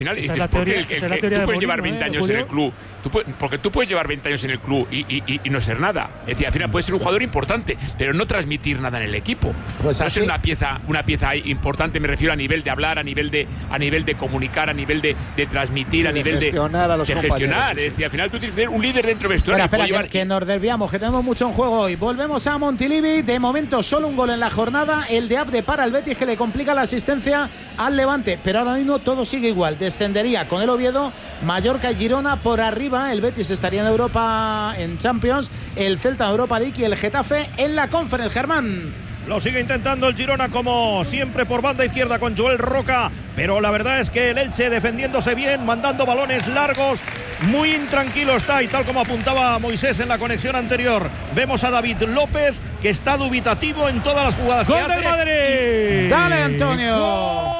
Final, esa es la teoría, tú puedes llevar 20 años en el club, porque tú puedes llevar 20 años en el club y no ser nada. Es decir, al final puedes ser un jugador importante, pero no transmitir nada en el equipo. Pues no ser una pieza importante, me refiero a nivel de hablar, a nivel de comunicar, a nivel de transmitir, a nivel de gestionar a los compañeros. Gestionar. Es decir, al final tú tienes que ser un líder dentro del vestuario. Espera, que nos desviamos, que tenemos mucho en juego hoy. Volvemos a Montilivi. De momento solo un gol en la jornada, el de Abde para el Betis, que le complica la asistencia al Levante, pero ahora mismo todo sigue igual. Descendería con el Oviedo, Mallorca y Girona por arriba. El Betis estaría en Europa, en Champions, el Celta en Europa League y el Getafe en la Conference. Germán. Lo sigue intentando el Girona, como siempre, por banda izquierda con Joel Roca, pero la verdad es que el Elche defendiéndose bien, mandando balones largos, muy intranquilo está, y tal como apuntaba Moisés en la conexión anterior, vemos a David López, que está dubitativo en todas las jugadas que hace. ¡Gol del Madrid! ¡Dale, Antonio!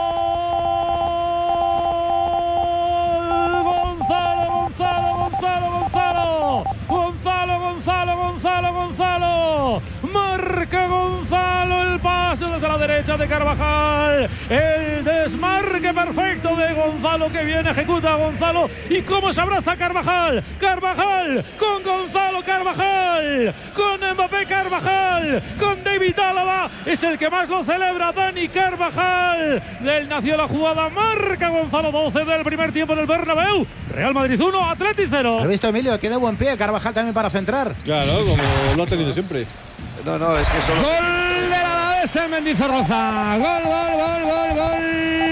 Gonzalo, marca Gonzalo, el pase desde la derecha de Carvajal, el desmarque perfecto de Gonzalo, que viene, ejecuta Gonzalo, y cómo se abraza Carvajal con Gonzalo, Carvajal con Mbappé, Carvajal con David Álava, es el que más lo celebra, Dani Carvajal. Del nació la jugada, marca Gonzalo, 12 del primer tiempo en el Bernabéu. Real Madrid 1, Atleti 0. ¿Has visto, Emilio? Tiene buen pie Carvajal también para centrar. Claro, como lo ha tenido siempre. No, es que solo... Gol de Alavés en Mendizorroza. Gol.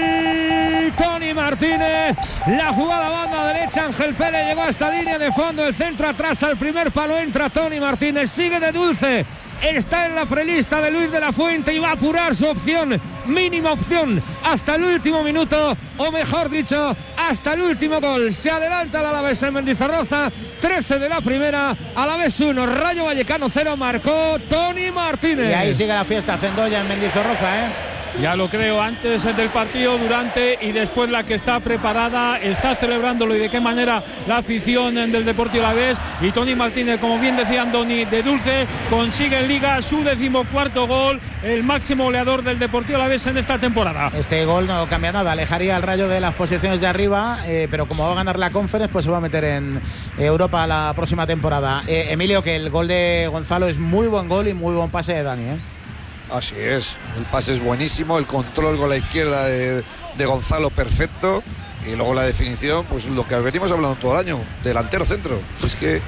Toni Martínez. La jugada banda derecha. Ángel Pérez llegó a esta línea de fondo. El centro atrás al primer palo. Entra Toni Martínez. Sigue de dulce. Está en la prelista de Luis de la Fuente y va a apurar su opción, mínima opción, hasta el último minuto, o mejor dicho, hasta el último gol. Se adelanta el Alavés en Mendizorroza, 13 de la primera, Alavés 1, Rayo Vallecano 0, marcó Toni Martínez. Y ahí sigue la fiesta Cendoya en Mendizorroza, Ya lo creo, antes del partido, durante y después la que está preparada, está celebrándolo, y de qué manera la afición del Deportivo Alavés. Y Toni Martínez, como bien decía Andoni, de dulce, consigue en Liga su 14º gol, el máximo goleador del Deportivo Alavés en esta temporada. Este gol no cambia nada, alejaría al Rayo de las posiciones de arriba, pero como va a ganar la Conference, pues se va a meter en Europa la próxima temporada. Emilio, que el gol de Gonzalo es muy buen gol y muy buen pase de Dani, Así es, el pase es buenísimo, el control con la izquierda de Gonzalo perfecto, y luego la definición, pues lo que venimos hablando todo el año, delantero centro. Es que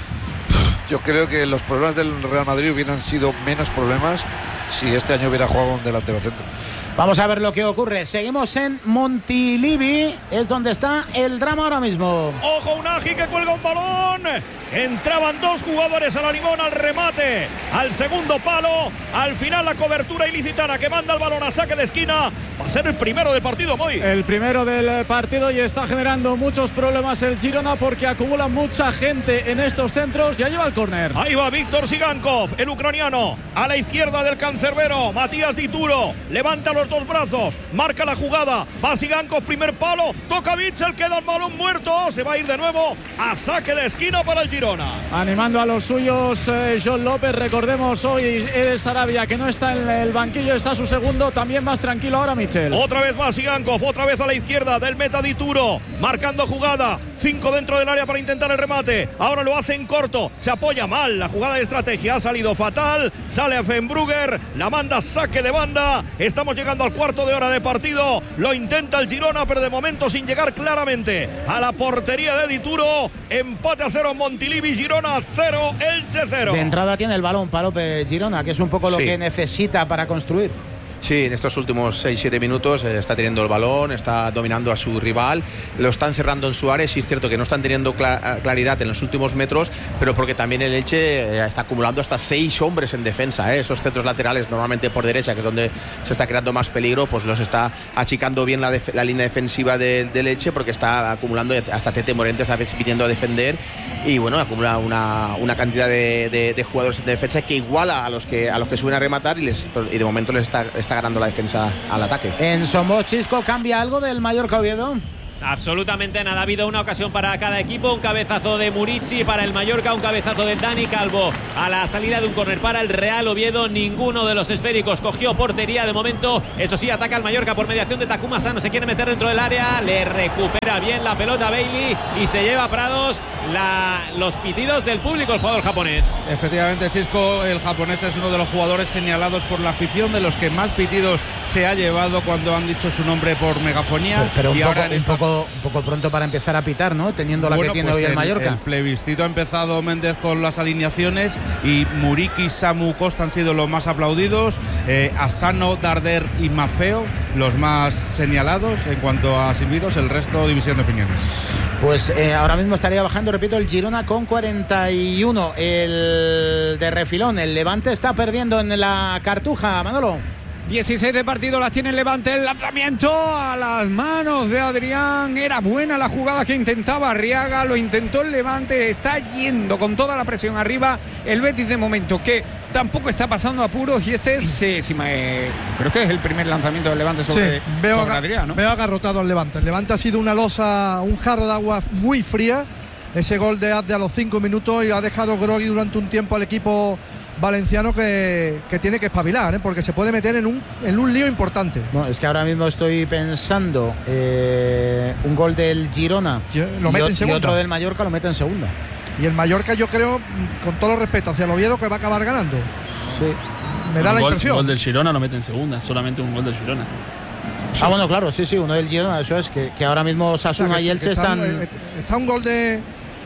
yo creo que los problemas del Real Madrid hubieran sido menos problemas si este año hubiera jugado un delantero centro. Vamos a ver lo que ocurre. Seguimos en Montilivi, es donde está el drama ahora mismo. Ojo, Unagi que cuelga un balón. Entraban dos jugadores a la limón al remate, al segundo palo. Al final la cobertura ilicitana que manda el balón a saque de esquina. Va a ser el primero del partido, Moy. El primero del partido, y está generando muchos problemas el Girona porque acumula mucha gente en estos centros. Ya lleva el córner. Ahí va Víctor Sigankov, el ucraniano, a la izquierda del cancerbero. Matías Dituro levanta los dos brazos, marca la jugada. Va Sigankov, primer palo. Toca Bitzel, queda el balón muerto. Se va a ir de nuevo a saque de esquina para el Girona. Animando a los suyos, John López. Recordemos hoy Eder Sarabia, que no está en el banquillo, está su segundo, también más tranquilo ahora Michel. Otra vez va Sigankov, otra vez a la izquierda del meta Dituro, marcando jugada. 5 dentro del área para intentar el remate. Ahora lo hace en corto, se apoya mal. La jugada de estrategia ha salido fatal. Sale a Fenbrugger, la manda saque de banda. Estamos llegando al cuarto de hora de partido. Lo intenta el Girona, pero de momento sin llegar claramente a la portería de Dituro. Empate a 0 en Montilivi, Girona 0, Elche 0. De entrada tiene el balón para López Girona, que es un poco lo que necesita para construir. Sí, en estos últimos 6-7 minutos está teniendo el balón, está dominando a su rival, lo están cerrando en su área. Sí es cierto que no están teniendo claridad en los últimos metros, pero porque también el Elche está acumulando hasta 6 hombres en defensa, esos centros laterales normalmente por derecha, que es donde se está creando más peligro, pues los está achicando bien la línea defensiva del Elche, porque está acumulando, hasta Tete Morente está viniendo a defender, y bueno, acumula una cantidad de jugadores en defensa que iguala a los que suben a rematar, y de momento les está ganando la defensa al ataque. En Somos, Chisco, ¿cambia algo del Mallorca Oviedo? Absolutamente nada. Ha habido una ocasión para cada equipo. Un cabezazo de Murici para el Mallorca, un cabezazo de Dani Calvo a la salida de un córner para el Real Oviedo. Ninguno de los esféricos cogió portería de momento. Eso sí, ataca el Mallorca por mediación de Takuma Sano. Se quiere meter dentro del área. Le recupera bien la pelota Bailey y se lleva a Prados los pitidos del público el jugador japonés. Efectivamente, Chisco, el japonés es uno de los jugadores señalados por la afición, de los que más pitidos se ha llevado cuando han dicho su nombre por megafonía. Pero un poco pronto para empezar a pitar, ¿no? Teniendo la que tiene hoy el Mallorca. El plebiscito ha empezado Méndez con las alineaciones y Muriqi, Samu, Costa han sido los más aplaudidos. Asano, Darder y Mafeo los más señalados. En cuanto a silbidos, el resto división de opiniones. Pues ahora mismo estaría bajando, repito, el Girona con 41. El de refilón, el Levante está perdiendo en la Cartuja, Manolo. 16 de partido las tiene el Levante. El lanzamiento a las manos de Adrián. Era buena la jugada que intentaba Arriaga. Lo intentó el Levante. Está yendo con toda la presión arriba el Betis de momento, que tampoco está pasando apuros. Y este es, creo que es el primer lanzamiento del Levante sobre Adrián, ¿no? Veo agarrotado al Levante. El Levante ha sido una losa, un jarro de agua muy fría. Ese gol de Adde a los 5 minutos y ha dejado groggy durante un tiempo al equipo valenciano que tiene que espabilar, porque se puede meter en un lío importante. No, es que ahora mismo estoy pensando un gol del Girona y otro del Mallorca lo mete en segunda. Y el Mallorca, yo creo, con todo respeto hacia el Oviedo, que va a acabar ganando. Sí. Me da la impresión. Un gol del Girona lo mete en segunda, solamente un gol del Girona. Sí. Bueno, claro, sí, uno del Girona, eso es, que ahora mismo Osasuna y Elche están... Está un gol de...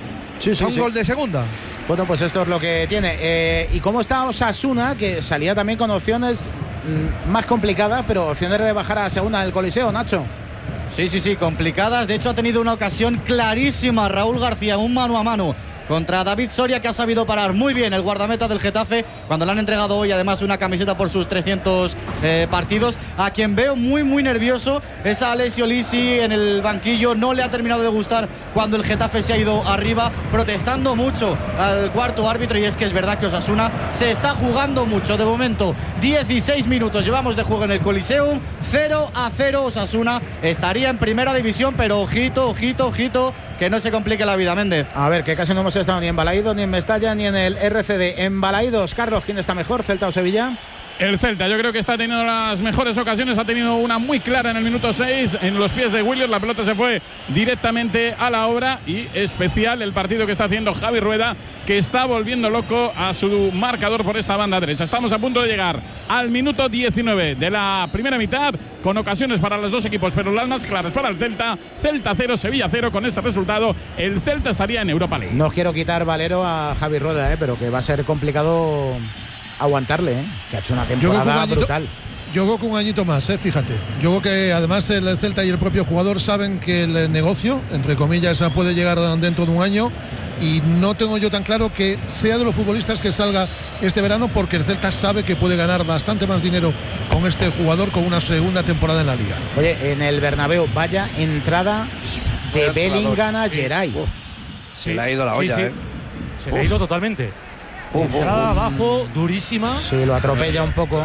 un gol de segunda. Bueno, pues esto es lo que tiene. ¿Y cómo está Osasuna, que salía también con opciones más complicadas, pero opciones de bajar a segunda del Coliseo, Nacho? Sí, complicadas. De hecho, ha tenido una ocasión clarísima Raúl García, un mano a mano contra David Soria, que ha sabido parar muy bien el guardameta del Getafe cuando le han entregado hoy además una camiseta por sus 300 partidos. A quien veo muy nervioso es a Alessio Lisi en el banquillo. No le ha terminado de gustar cuando el Getafe se ha ido arriba, protestando mucho al cuarto árbitro. Y es que es verdad que Osasuna se está jugando mucho. De momento 16 minutos llevamos de juego en el Coliseum, 0-0 Osasuna. Estaría en primera división, pero ojito, que no se complique la vida, Méndez. A ver, que casi no hemos estado ni en Balaídos, ni en Mestalla, ni en el RCD. En Balaídos, Carlos, ¿quién está mejor, Celta o Sevilla? El Celta, yo creo que está teniendo las mejores ocasiones. Ha tenido una muy clara en el minuto 6 en los pies de Williams. La pelota se fue directamente a la obra. Y especial el partido que está haciendo Javi Rueda, que está volviendo loco a su marcador por esta banda derecha. Estamos a punto de llegar al minuto 19 de la primera mitad, con ocasiones para los dos equipos, pero las más claras para el Celta. Celta 0, Sevilla 0. Con este resultado el Celta estaría en Europa League. No quiero quitar valero a Javi Rueda, pero que va a ser complicado aguantarle, que ha hecho una temporada brutal. Yo creo que un añito más, fíjate. Yo creo que además el Celta y el propio jugador saben que el negocio, entre comillas, puede llegar dentro de un año, y no tengo yo tan claro que sea de los futbolistas que salga este verano, porque el Celta sabe que puede ganar bastante más dinero con este jugador, con una segunda temporada en la Liga. Oye, en el Bernabéu, vaya entrada de Bellingham a Geray. Se le ha ido la olla, Se le ha ido totalmente. Entrada abajo, durísima. Sí, lo atropella un poco.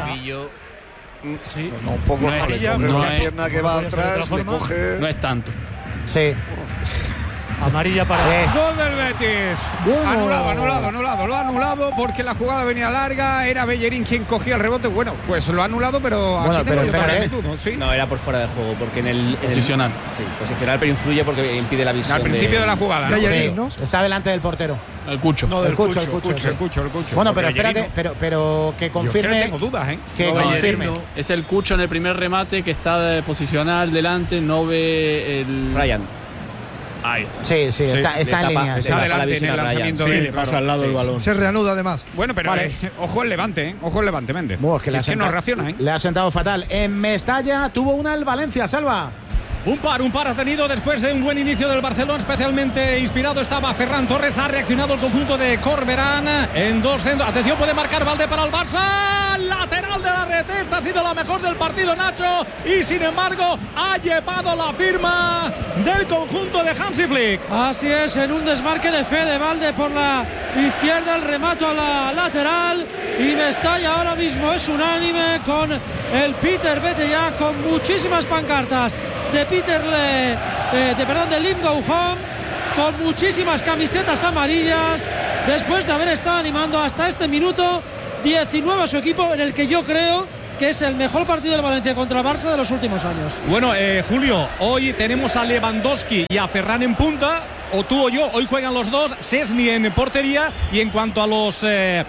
Sí. No, un poco, no, le coge una pierna que va atrás, le coge... No es tanto. Sí. Amarilla para gol del Betis. Anulado. Lo ha anulado porque la jugada venía larga. Era Bellerín quien cogía el rebote. Bueno, pues lo ha anulado, pero aquí tengo yo también dudas, ¿sí? No, era por fuera de juego, porque en el posicional. Sí, posicional, pero influye porque impide la visión. Al principio de la jugada, Bellerín, ¿no? Está delante del portero. El Cucho. No, del Cucho. Bueno, pero espérate, pero que confirme. Yo tengo dudas, que confirme. Es el Cucho en el primer remate, que está de posicional delante, no ve el Ryan. Ahí está. Sí, está en línea. Está delante en el lanzamiento. Le pasa al lado el balón. Se reanuda además. Bueno, pero ojo el Levante, Méndez. Es que no reacciona, Le ha sentado fatal. En Mestalla tuvo una el Valencia, Salva. Un par ha tenido después de un buen inicio del Barcelona, especialmente inspirado estaba Ferran Torres. Ha reaccionado el conjunto de Corberán en dos centros. Atención, puede marcar Valde para el Barça. Lateral de la red. Esta ha sido la mejor del partido, Nacho. Y sin embargo, ha llevado la firma del conjunto de Hansi Flick. Así es, en un desmarque de Fede Valde por la izquierda, el remato a la lateral. Y Mestalla ahora mismo es unánime con el Peter Betella, con muchísimas pancartas de Peter de Lim Go Home, con muchísimas camisetas amarillas, después de haber estado animando hasta este minuto 19 a su equipo, en el que yo creo que es el mejor partido del Valencia contra el Barça de los últimos años. Bueno, Julio, hoy tenemos a Lewandowski y a Ferran en punta, o tú o yo, hoy juegan los dos, Szczęsny en portería, y en cuanto a los de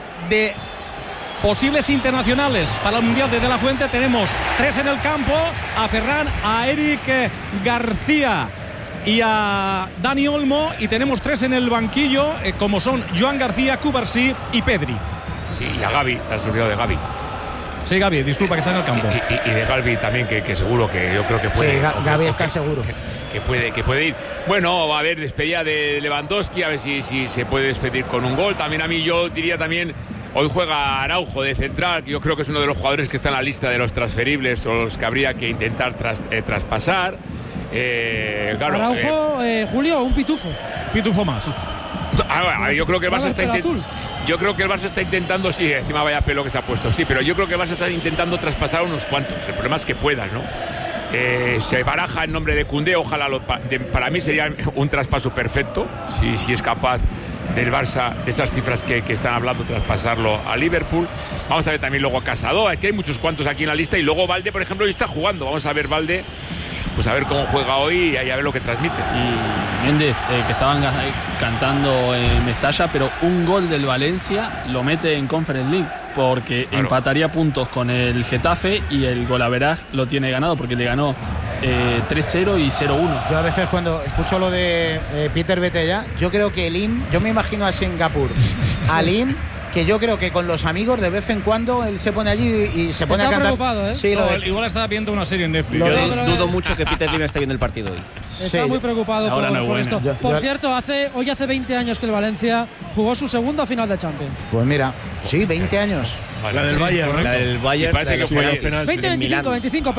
posibles internacionales para el Mundial de la Fuente, tenemos 3 en el campo, a Ferran, a Eric García y a Dani Olmo, y tenemos 3 en el banquillo, como son Joan García, Cubarsí y Pedri. Sí, y a Gavi, te has olvidado de Gavi. Sí, Gavi, disculpa, que está en el campo. Y de Gavi también, que seguro que yo creo que puede. Sí, Gavi está seguro. Que puede ir. Bueno, va a haber despedida de Lewandowski, a ver si se puede despedir con un gol. También a mí yo diría también, hoy juega Araujo de central, que yo creo que es uno de los jugadores que está en la lista de los transferibles o los que habría que intentar traspasar. Claro, Araujo, Julio, un pitufo más. Yo creo que el Barça está intentando. Yo creo que el Barça está intentando, sí, encima vaya pelo que se ha puesto, sí, pero yo creo que el Barça está intentando traspasar unos cuantos. El problema es que puedas, ¿no? Se baraja el nombre de Koundé, ojalá para mí sería un traspaso perfecto, si es capaz del Barça, de esas cifras que están hablando, traspasarlo a Liverpool. Vamos a ver también luego a Casado, aquí hay muchos cuantos aquí en la lista, y luego Valde, por ejemplo, hoy está jugando. Vamos a ver Valde, pues a ver cómo juega hoy y a ver lo que transmite. Y Méndez, que estaban cantando en Mestalla, pero un gol del Valencia lo mete en Conference League, porque empataría puntos con el Getafe y el golaveraz lo tiene ganado, porque le ganó 3-0 y 0-1. Yo a veces cuando escucho lo de Peter Betella, yo creo que Lim, yo me imagino a Singapur, a Lim, que yo creo que con los amigos de vez en cuando él se pone allí y se pone a cantar. Está preocupado, ¿eh? Sí, igual está viendo una serie en Netflix. Yo dudo mucho que Peter Lim esté viendo el partido hoy. Está muy preocupado por esto. Por cierto, hoy hace 20 años que el Valencia jugó su segunda final de Champions. Pues mira, sí, 20 años. La del Bayern. La del Bayern. Parece que fue 25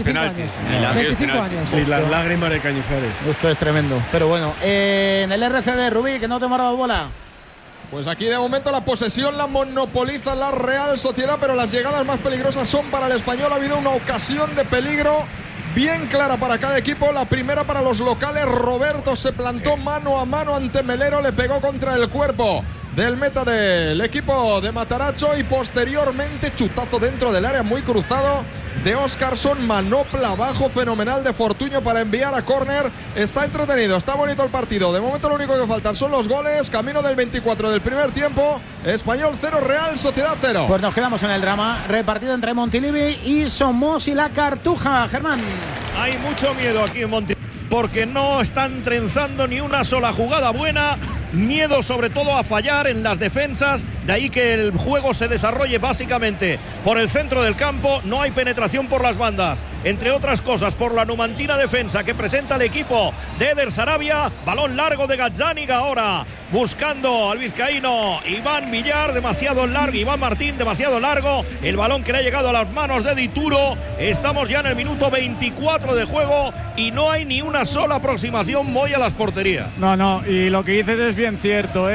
años. Y las lágrimas de Cañizares. Esto es tremendo. Pero bueno, en el RCD, Rubí, que no te hemos dado bola. Pues aquí de momento la posesión la monopoliza la Real Sociedad, pero las llegadas más peligrosas son para el Español. Ha habido una ocasión de peligro bien clara para cada equipo. La primera para los locales. Roberto se plantó mano a mano ante Melero, le pegó contra el cuerpo del meta del equipo de Mataracho, y posteriormente chutazo dentro del área muy cruzado de Óscarson, manopla abajo fenomenal de Fortuño para enviar a córner. Está entretenido, está bonito el partido. De momento lo único que faltan son los goles. Camino del 24 del primer tiempo. Español 0, Real Sociedad 0. Pues nos quedamos en el drama repartido entre Montilivi y Somos y la Cartuja, Germán. Hay mucho miedo aquí en Montilivi, porque no están trenzando ni una sola jugada buena. Miedo sobre todo a fallar en las defensas, de ahí que el juego se desarrolle básicamente por el centro del campo. No hay penetración por las bandas, entre otras cosas por la numantina defensa que presenta el equipo de Eder Sarabia. Balón largo de Gazzaniga ahora, buscando al vizcaíno Iván Villar, demasiado largo, Iván Martín, demasiado largo, el balón que le ha llegado a las manos de Dituro. Estamos ya en el minuto 24 de juego y no hay ni una sola aproximación Moy a las porterías. No, y lo que dices es bien cierto,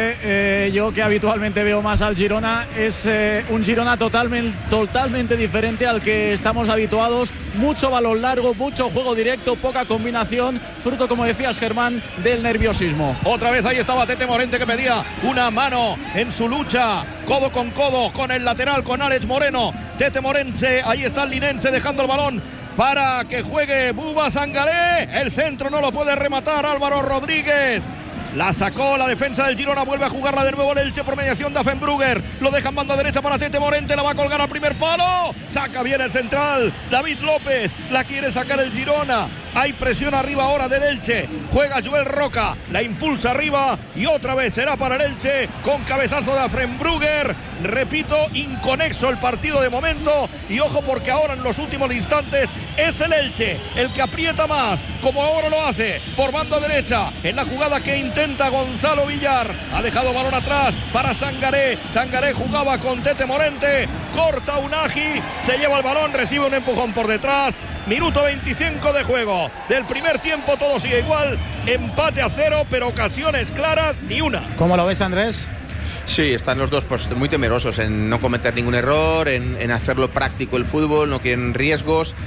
yo que habitualmente veo más al Girona, es un Girona totalmente diferente al que estamos habituados. Mucho balón largo, mucho juego directo, poca combinación, fruto, como decías, Germán, del nerviosismo. Otra vez ahí estaba Tete Morente, que pedía una mano en su lucha codo con el lateral, con Alex Moreno. Tete Morente, ahí está el linense dejando el balón para que juegue Buba Sangalé. El centro no lo puede rematar Álvaro Rodríguez. La sacó la defensa del Girona, vuelve a jugarla de nuevo el Elche por mediación de Affenbrugger. Lo dejan banda derecha para Tete Morente, la va a colgar al primer palo. Saca bien el central, David López, la quiere sacar el Girona. Hay presión arriba ahora del Elche. Juega Joel Roca, la impulsa arriba y otra vez será para el Elche con cabezazo de Affenbrugger. Repito, inconexo el partido de momento, y ojo porque ahora en los últimos instantes es el Elche el que aprieta más, como ahora lo hace por banda derecha en la jugada que intenta Gonzalo Villar. Ha dejado balón atrás para Sangaré. Sangaré jugaba con Tete Morente, corta Unagi, se lleva el balón, recibe un empujón por detrás. Minuto 25 de juego del primer tiempo, todo sigue igual, empate a 0, pero ocasiones claras ni una. ¿Cómo lo ves, Andrés? Sí, están los dos pues muy temerosos en no cometer ningún error, en hacerlo práctico el fútbol, no quieren riesgos.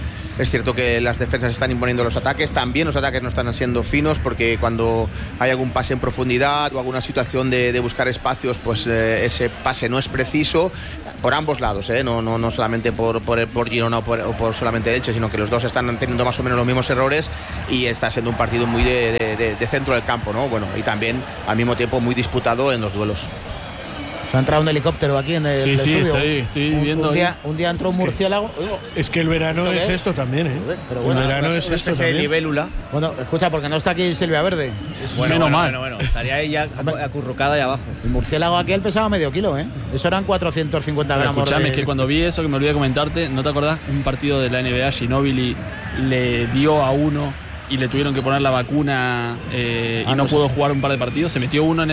Es cierto que las defensas están imponiendo los ataques, también los ataques no están siendo finos, porque cuando hay algún pase en profundidad o alguna situación de buscar espacios, pues ese pase no es preciso por ambos lados, no solamente por Girona o por solamente Elche, sino que los dos están teniendo más o menos los mismos errores y está siendo un partido muy de centro del campo, ¿no? Bueno, y también al mismo tiempo muy disputado en los duelos. Se ha entrado un helicóptero aquí en el estudio. Estoy viendo. Un día entró un murciélago. Es que el verano es esto también, ¿eh? Pero bueno, el verano es esto también. De libélula. Bueno, escucha, porque no está aquí Silvia Verde. Menos mal. Estaría ella acurrucada ahí abajo. El murciélago aquel pesaba medio kilo, ¿eh? Eso eran 450 gramos. Escuchame, es que cuando vi eso, que me olvidé de comentarte, ¿no te acordás? Un partido de la NBA, Ginóbili le dio a uno y le tuvieron que poner la vacuna y no pudo jugar un par de partidos. Se metió uno en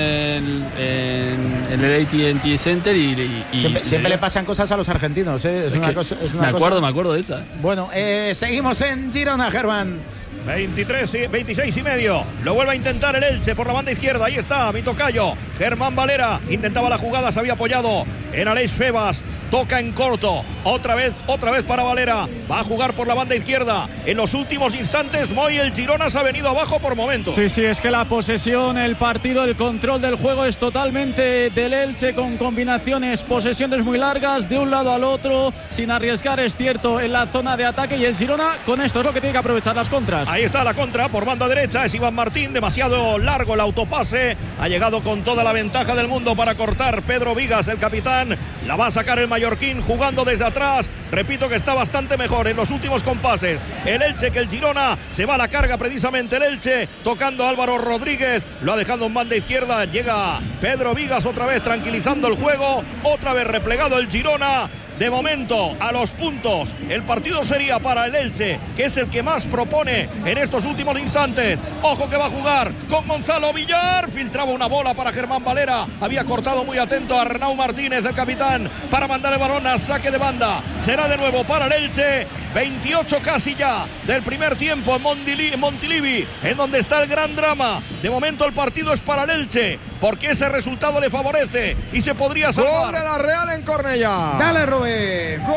el AT&T Center y siempre le pasan cosas a los argentinos, ¿eh? Es una cosa. Me acuerdo de esa. Bueno, seguimos en Girona, Germán. 26 y medio. Lo vuelve a intentar el Elche por la banda izquierda. Ahí está, mi tocayo. Germán Valera intentaba la jugada, se había apoyado en Aleix Febas. Toca en corto. Otra vez para Valera. Va a jugar por la banda izquierda. En los últimos instantes, el Girona se ha venido abajo por momentos. Sí, es que la posesión, el partido, el control del juego es totalmente del Elche, con combinaciones, posesiones muy largas de un lado al otro, sin arriesgar, es cierto, en la zona de ataque. Y el Girona con esto es lo que tiene que aprovechar, las contras. Ahí está la contra por banda derecha, es Iván Martín, demasiado largo el autopase, ha llegado con toda la ventaja del mundo para cortar Pedro Vigas, el capitán, la va a sacar el mallorquín jugando desde atrás, repito que está bastante mejor en los últimos compases el Elche que el Girona. Se va a la carga precisamente el Elche, tocando a Álvaro Rodríguez, lo ha dejado en banda izquierda, llega Pedro Vigas otra vez tranquilizando el juego, otra vez replegado el Girona. De momento, a los puntos, el partido sería para el Elche, que es el que más propone en estos últimos instantes. Ojo que va a jugar con Gonzalo Villar. Filtraba una bola para Germán Valera. Había cortado muy atento a Arnau Martínez, el capitán, para mandar el balón a saque de banda. Será de nuevo para el Elche. 28 casi ya del primer tiempo en Montilivi, en donde está el gran drama. De momento el partido es para el Elche, porque ese resultado le favorece y se podría salvar. Gol de la Real en Cornellá. Dale, Rubén. Gol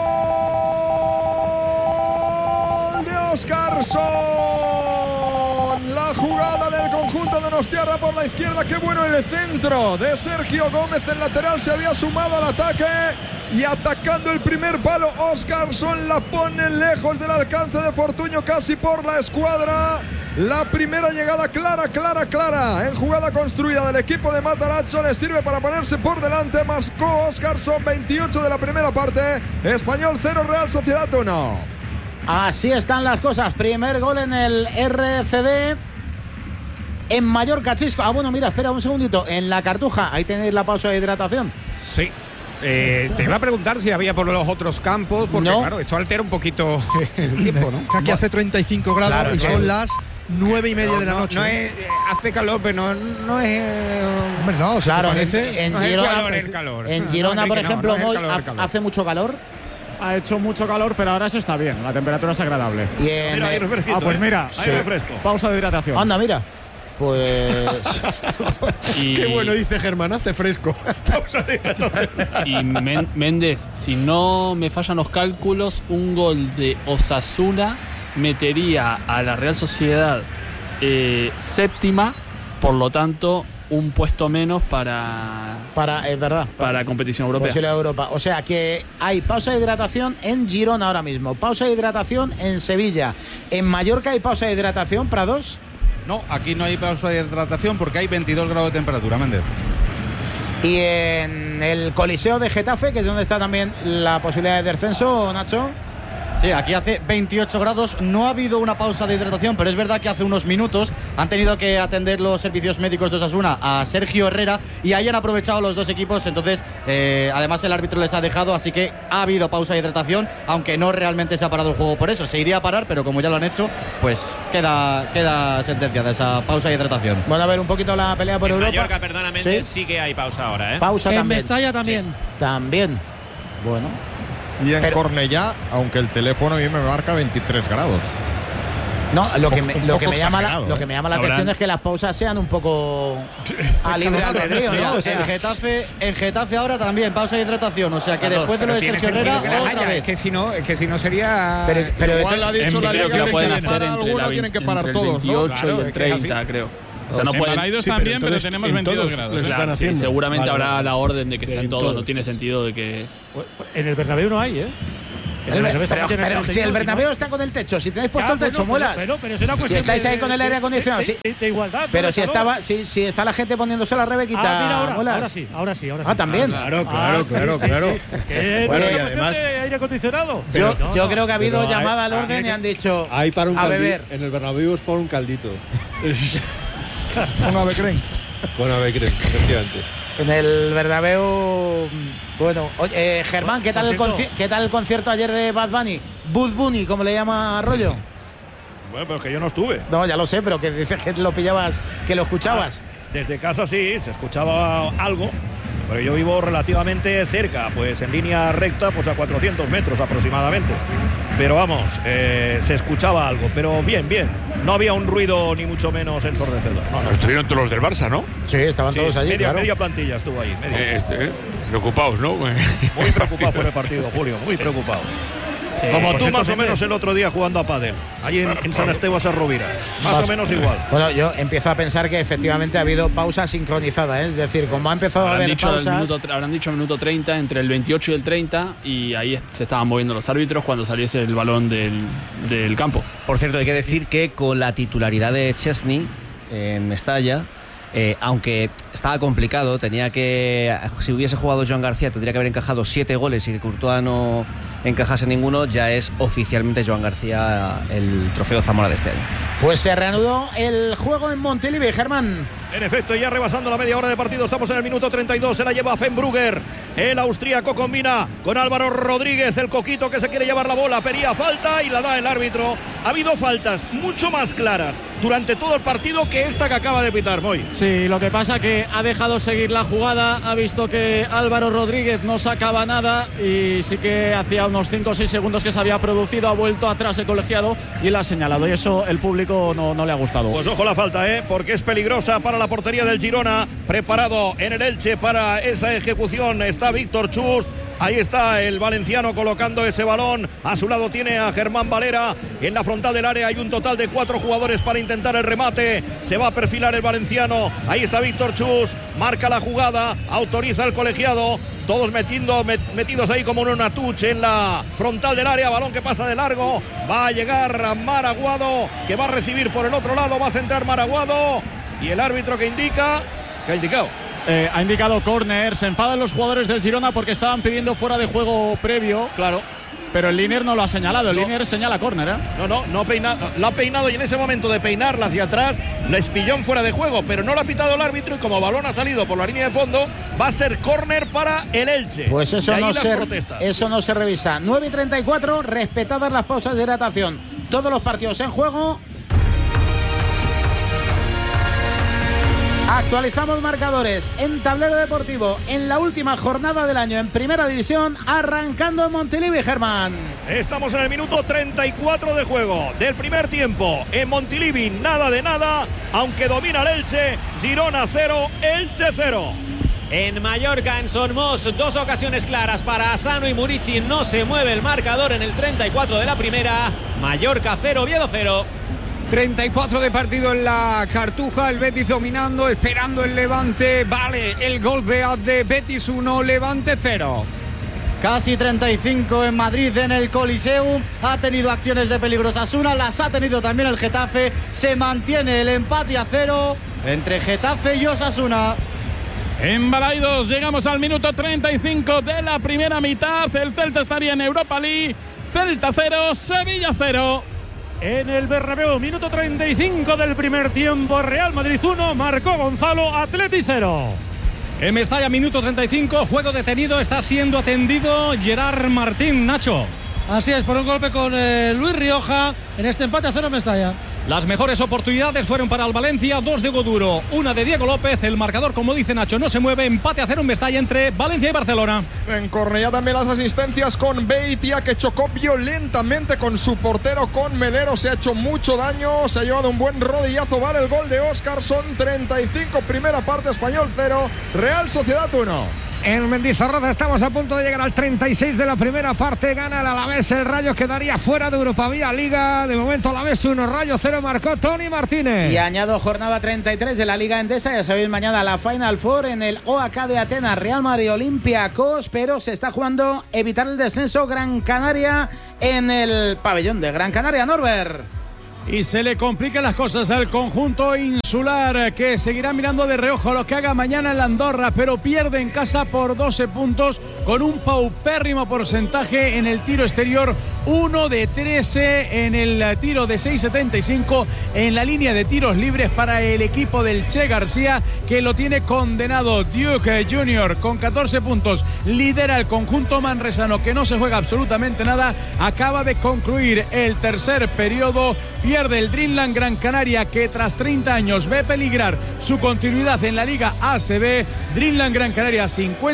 de Óscarson. La jugada del conjunto de Donostiarra por la izquierda. Qué bueno el centro de Sergio Gómez. El lateral se había sumado al ataque y atacando el primer palo, Óscarson la pone lejos del alcance de Fortuño, casi por la escuadra. La primera llegada clara en jugada construida del equipo de Matarazzo, le sirve para ponerse por delante. Marcó Óscarson, 28 de la primera parte. Español 0, Real Sociedad 1. Así están las cosas. Primer gol en el RCD. En Mallorca, Chisco. Bueno, mira, espera un segundito. En la Cartuja, ahí tenéis la pausa de hidratación. Sí. Te iba a preguntar si había por los otros campos, porque claro, esto altera un poquito el tiempo, ¿no? Aquí hace 35 grados, claro, y son las 9:30 de la noche. No es, hace calor, pero no es... Hombre, no, claro, parece... en Girona, en Girona, por ejemplo, hoy hace mucho calor. Ha hecho mucho calor, pero ahora se está bien. La temperatura es agradable. Mira, hay refresquito. Pues mira, hay refresco. Pausa de hidratación. Anda, mira. Pues. Qué bueno, dice Germán, hace fresco. Y Méndez, si no me fallan los cálculos, un gol de Osasuna metería a la Real Sociedad séptima, por lo tanto, un puesto menos para competición europea. Posible Europa. O sea que hay pausa de hidratación en Girona ahora mismo, pausa de hidratación en Sevilla. En Mallorca hay pausa de hidratación, Prados. No, aquí no hay pausa de hidratación porque hay 22 grados de temperatura, Méndez. Y en el Coliseo de Getafe, que es donde está también la posibilidad de descenso, Nacho. Sí, aquí hace 28 grados, no ha habido una pausa de hidratación, pero es verdad que hace unos minutos han tenido que atender los servicios médicos de Osasuna a Sergio Herrera y ahí han aprovechado los dos equipos, entonces además el árbitro les ha dejado, así que ha habido pausa de hidratación, aunque no realmente se ha parado el juego por eso, se iría a parar, pero como ya lo han hecho, pues queda sentenciada esa pausa de hidratación. Bueno, a ver un poquito la pelea por Europa. Mallorca, perdóname, sí que hay pausa ahora, Pausa en también. Mestalla también. Sí. También. Bueno. Y en Cornellá, aunque el teléfono a mí me marca 23 grados. No, lo que me llama la atención es que las pausas sean un poco a libre albedrío, ¿no? O sea, en Getafe ahora también pausa de hidratación, o sea que después de lo de Sergio Herrera otra vez. Es que si no sería. Pero igual ha dicho la liga que pueden hacer alguna tienen que parar todos, ¿no? 28 y el 30, creo. O sea, no pueden. Balaidos también, pero tenemos 22 grados. Claro, sí, seguramente habrá la orden de que sean todos. No tiene sentido de que. En el Bernabéu no hay, ¿eh? Pero si el Bernabéu está con el techo, si tenéis puesto el techo, muelas. Pero si estáis ahí con el aire acondicionado, de igualdad. Pero si está la gente poniéndose la rebequita, mira, ahora sí. También. Claro. Bueno, y además aire acondicionado. Yo creo que ha habido llamada al orden y han dicho hay para un a beber. En el Bernabéu es por un caldito. Con Avecren. Con Avecren, efectivamente. En el Bernabéu. Bueno, Germán, ¿qué tal el concierto ayer de Bad Bunny? Bud Bunny, como le llama Rollo. Bueno, pero que yo no estuve. No, ya lo sé, pero que dices que lo pillabas, que lo escuchabas. Desde casa sí, se escuchaba algo, pero yo vivo relativamente cerca, pues en línea recta, pues a 400 metros aproximadamente. Pero vamos, se escuchaba algo, pero bien. No había un ruido ni mucho menos ensordecedor. No. Estuvieron todos los del Barça, ¿no? Sí, estaban todos allí. Media plantilla estuvo ahí. Preocupados, ¿no? Muy preocupados por el partido, Julio, muy preocupados. Como tú más o menos el otro día jugando a pádel, allí en San Esteban Sarrovira, más o menos igual. Bueno, yo empiezo a pensar que efectivamente ha habido pausa sincronizada, ¿eh? Es decir, como ha empezado a haber pausas… Habrán dicho el minuto 30, entre el 28 y el 30, y ahí se estaban moviendo los árbitros cuando saliese el balón del campo. Por cierto, hay que decir que con la titularidad de Chesney en Mestalla, aunque estaba complicado, si hubiese jugado Joan García tendría que haber encajado 7 goles y que Courtois no encajase ninguno, ya es oficialmente Joan García el trofeo Zamora de este año. Pues se reanudó el juego en Montilivi, Germán. En efecto, ya rebasando la media hora de partido, estamos en el minuto 32, se la lleva Fenbrugger, el austríaco combina con Álvaro Rodríguez, el coquito que se quiere llevar la bola, pedía falta y la da el árbitro. Ha habido faltas mucho más claras durante todo el partido que esta que acaba de pitar Moy. Sí, lo que pasa que ha dejado seguir la jugada, ha visto que Álvaro Rodríguez no sacaba nada y sí que hacía unos 5 o 6 segundos que se había producido, ha vuelto atrás el colegiado y la ha señalado, y eso el público no le ha gustado. Pues ojo la falta, porque es peligrosa para la portería del Girona. Preparado en el Elche para esa ejecución está Víctor Chust. Ahí está el valenciano colocando ese balón. A su lado tiene a Germán Valera. En la frontal del área hay un total de 4 jugadores para intentar el remate. Se va a perfilar el valenciano. Ahí está Víctor Chus. Marca la jugada. Autoriza el colegiado. Todos metidos ahí como en una touche en la frontal del área. Balón que pasa de largo. Va a llegar Maraguado, que va a recibir por el otro lado. Va a centrar Maraguado. Y el árbitro que indica. ¿Qué ha indicado? Ha indicado córner. Se enfadan los jugadores del Girona porque estaban pidiendo fuera de juego previo. Claro. Pero el Linier no lo ha señalado. El Linier señala córner, No la ha peinado, y en ese momento de peinarla hacia atrás la espillón fuera de juego, pero no lo ha pitado el árbitro, y como balón ha salido por la línea de fondo, va a ser córner para el Elche. Pues eso no se revisa. 9:34, respetadas las pausas de hidratación. Todos los partidos en juego. Actualizamos marcadores en Tablero Deportivo en la última jornada del año en Primera División, arrancando en Montilivi, Germán. Estamos en el minuto 34 de juego del primer tiempo. En Montilivi nada de nada, aunque domina el Elche. Girona 0, Elche 0. En Mallorca, en Son Mos, 2 ocasiones claras para Asano y Murici. No se mueve el marcador en el 34 de la primera. Mallorca 0, Oviedo 0. 34 de partido en la Cartuja, el Betis dominando, esperando el Levante. Vale, el gol de Betis 1, Levante 0. Casi 35 en Madrid, en el Coliseum. Ha tenido acciones de peligro Osasuna, las ha tenido también el Getafe. Se mantiene el empate a 0 entre Getafe y Osasuna. En Balaidos llegamos al minuto 35 de la primera mitad. El Celta estaría en Europa League. Celta 0, Sevilla 0. En el Bernabéu, minuto 35 del primer tiempo, Real Madrid 1, marcó Gonzalo, Atleti 0. En Mestalla, minuto 35, juego detenido, está siendo atendido Gerard Martín, Nacho. Así es, por un golpe con Luis Rioja en este empate a 0 en Mestalla. Las mejores oportunidades fueron para el Valencia, 2 de Hugo Duro, 1 de Diego López. El marcador, como dice Nacho, no se mueve. Empate a 0 en Mestalla entre Valencia y Barcelona. En Cornellá también las asistencias con Beitia, que chocó violentamente con su portero, con Melero. Se ha hecho mucho daño, se ha llevado un buen rodillazo. Vale el gol de Óscar, son 35, primera parte, Español 0, Real Sociedad 1. En Mendizorroza estamos a punto de llegar al 36 de la primera parte. Gana el Alavés, el Rayo quedaría fuera de Europa vía Liga. De momento Alavés 1, Rayo 0, marcó Tony Martínez. Y añado jornada 33 de la Liga Endesa. Ya sabéis, mañana la Final Four en el OAK de Atenas, Real Madrid Olympiacos, pero se está jugando evitar el descenso Gran Canaria en el pabellón de Gran Canaria, Norbert. Y se le complican las cosas al conjunto insular, que seguirá mirando de reojo lo que haga mañana en la Andorra, pero pierde en casa por 12 puntos con un paupérrimo porcentaje en el tiro exterior, 1 de 13 en el tiro de 6,75 en la línea de tiros libres para el equipo del Che García, que lo tiene condenado. Duke Junior con 14 puntos lidera el conjunto manresano, que no se juega absolutamente nada. Acaba de concluir el tercer periodo. Pierde el Dreamland Gran Canaria, que tras 30 años ve peligrar su continuidad en la Liga ACB. Dreamland Gran Canaria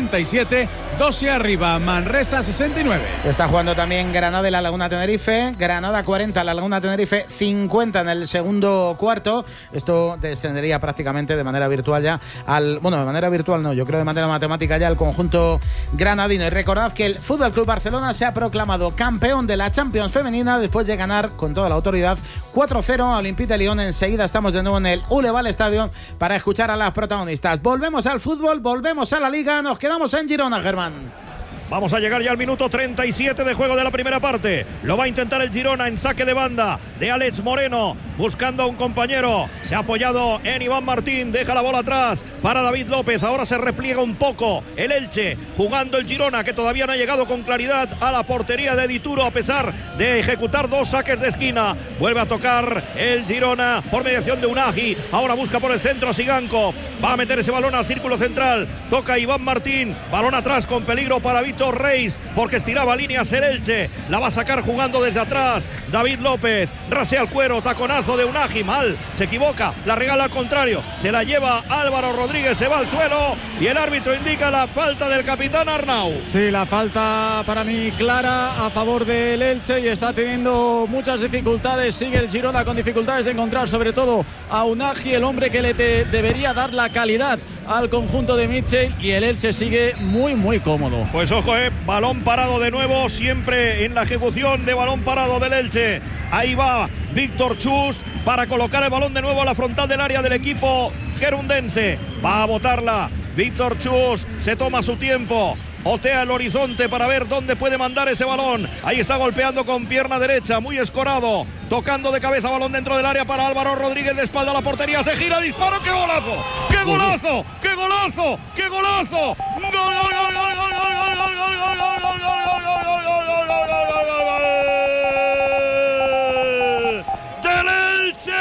57, 12 arriba, Manresa 69. Está jugando también Granada y la Laguna Tenerife. Granada 40, la Laguna Tenerife 50 en el segundo cuarto. Esto descendería prácticamente de manera virtual ya al... Bueno, de manera virtual no, yo creo de manera matemática ya al conjunto granadino. Y recordad que el Fútbol Club Barcelona se ha proclamado campeón de la Champions femenina después de ganar con toda la autoridad 4-0 a Olympique de Lyon. Enseguida estamos de nuevo en el Uleval Estadio para escuchar a las protagonistas. Volvemos al fútbol, volvemos a la Liga, nos quedamos en Girona, Germán. Vamos a llegar ya al minuto 37 de juego de la primera parte. Lo va a intentar el Girona en saque de banda de Alex Moreno, buscando a un compañero. Se ha apoyado en Iván Martín, deja la bola atrás para David López. Ahora se repliega un poco el Elche, jugando el Girona, que todavía no ha llegado con claridad a la portería de Dituro, a pesar de ejecutar 2 saques de esquina. Vuelve a tocar el Girona por mediación de Unagi. Ahora busca por el centro a Sigankov. Va a meter ese balón al círculo central. Toca Iván Martín. Balón atrás con peligro para Víctor Reis, porque estiraba líneas el Elche. La va a sacar jugando desde atrás David López. Rasea el cuero, taconazo de Unagi. Mal, se equivoca, la regala al contrario. Se la lleva Álvaro Rodríguez, se va al suelo y el árbitro indica la falta del capitán Arnau. Sí, la falta para mí clara a favor del Elche, y está teniendo muchas dificultades. Sigue el Girona con dificultades de encontrar sobre todo a Unagi, el hombre que le debería dar la calidad al conjunto de Mitchell, y el Elche sigue muy cómodo. Pues ojo, balón parado de nuevo, siempre en la ejecución de balón parado del Elche. Ahí va Víctor Chust para colocar el balón de nuevo a la frontal del área del equipo gerundense. Va a botarla Víctor Chust, se toma su tiempo, otea el horizonte para ver dónde puede mandar ese balón. Ahí está golpeando con pierna derecha, muy escorado, tocando de cabeza, balón dentro del área para Álvaro Rodríguez, de espalda a la portería, se gira, disparo, ¡qué golazo! ¡Qué golazo! ¡Qué golazo! ¡Qué golazo! ¡Gol, gol, gol, gol, gol, gol, gol, gol, gol, gol, gol, gol, gol, gol, del Elche!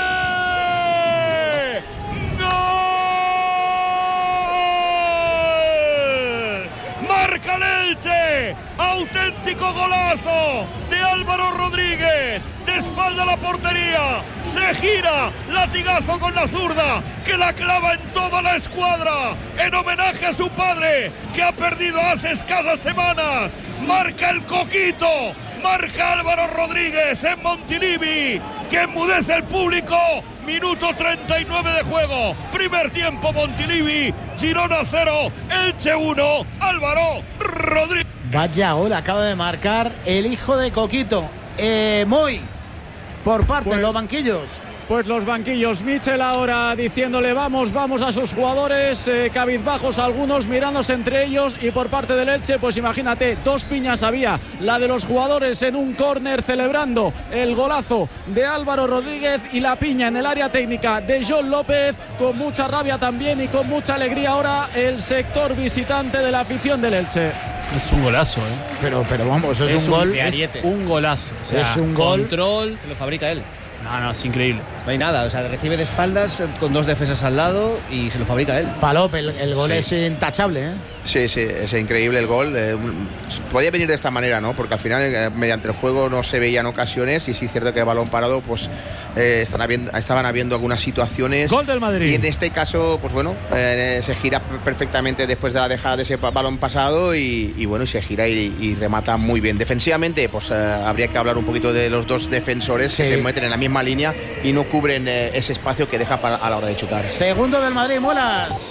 Marca el Elche, auténtico golazo de Álvaro Rodríguez, de espalda a la portería, se gira, latigazo con la zurda, que la clava en toda la escuadra, en homenaje a su padre, que ha perdido hace escasas semanas. Marca el Coquito, marca Álvaro Rodríguez en Montilivi, que enmudece el público. Minuto 39 de juego, primer tiempo Montilivi, Girona 0, Elche 1, Álvaro Rodríguez. Vaya gol acaba de marcar el hijo de Coquito, Moy, por parte de los banquillos. Pues los banquillos, Mitchell ahora diciéndole vamos a sus jugadores, cabizbajos algunos, mirándose entre ellos, y por parte del Elche, pues imagínate, 2 piñas había, la de los jugadores en un córner celebrando el golazo de Álvaro Rodríguez, y la piña en el área técnica de John López, con mucha rabia también y con mucha alegría ahora el sector visitante de la afición del Elche. Es un golazo, Pero vamos, es un gol. Es un golazo. O sea, es un gol. Control. Se lo fabrica él. No, es increíble. No hay nada, o sea, recibe de espaldas con 2 defensas al lado y se lo fabrica él. Palop, el gol es intachable, ¿eh? Sí, es increíble el gol. Podía venir de esta manera, ¿no? Porque al final, mediante el juego no se veían ocasiones y sí es cierto que el balón parado, pues estaban habiendo algunas situaciones. Gol del Madrid. Y en este caso, pues bueno, se gira perfectamente después de la dejada de ese balón pasado y bueno, se gira y remata muy bien. Defensivamente, pues habría que hablar un poquito de los 2 defensores que se meten en la misma línea y no cubren ese espacio que deja a la hora de chutar. Segundo del Madrid, Muelas.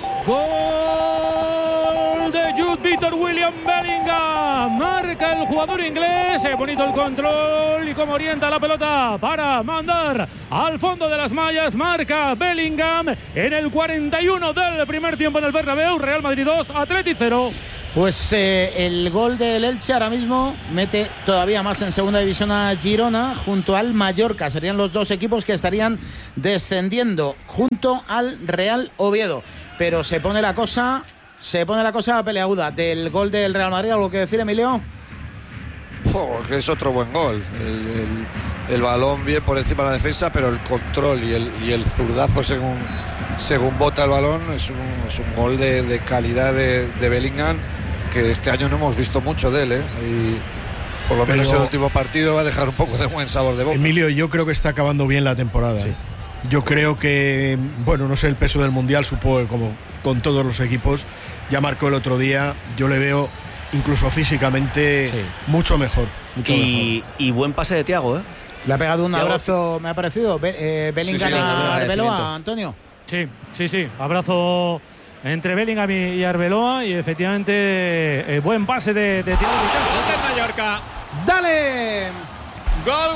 Gol de Jude Victor William Bellingham. Marca el jugador inglés. Bonito el control y cómo orienta la pelota para mandar al fondo de las mallas. Marca Bellingham en el 41 del primer tiempo en el Bernabéu. Real Madrid 2, Atleti 0. Pues el gol del Elche ahora mismo mete todavía más en segunda división a Girona junto al Mallorca. Serían los 2 equipos que estarían descendiendo junto al Real Oviedo. Pero se pone la cosa peleaguda. Del gol del Real Madrid, ¿algo que decir, Emilio? Que es otro buen gol. El balón bien por encima de la defensa, pero el control y el zurdazo según bota el balón es un gol de calidad de Bellingham, que este año no hemos visto mucho de él, y por lo menos el último partido va a dejar un poco de buen sabor de boca. Emilio, yo creo que está acabando bien la temporada. Sí. Yo creo que, bueno, no sé el peso del Mundial, supongo, como con todos los equipos, ya marcó el otro día, yo le veo incluso físicamente mucho mejor. Y buen pase de Thiago, ¿eh? Le ha pegado un abrazo, me ha parecido, Bellingham a Arbeloa, Antonio. Sí. Abrazo entre Bellingham y Arbeloa y efectivamente buen pase de Thiago. Gol del Mallorca. ¡Dale! Gol.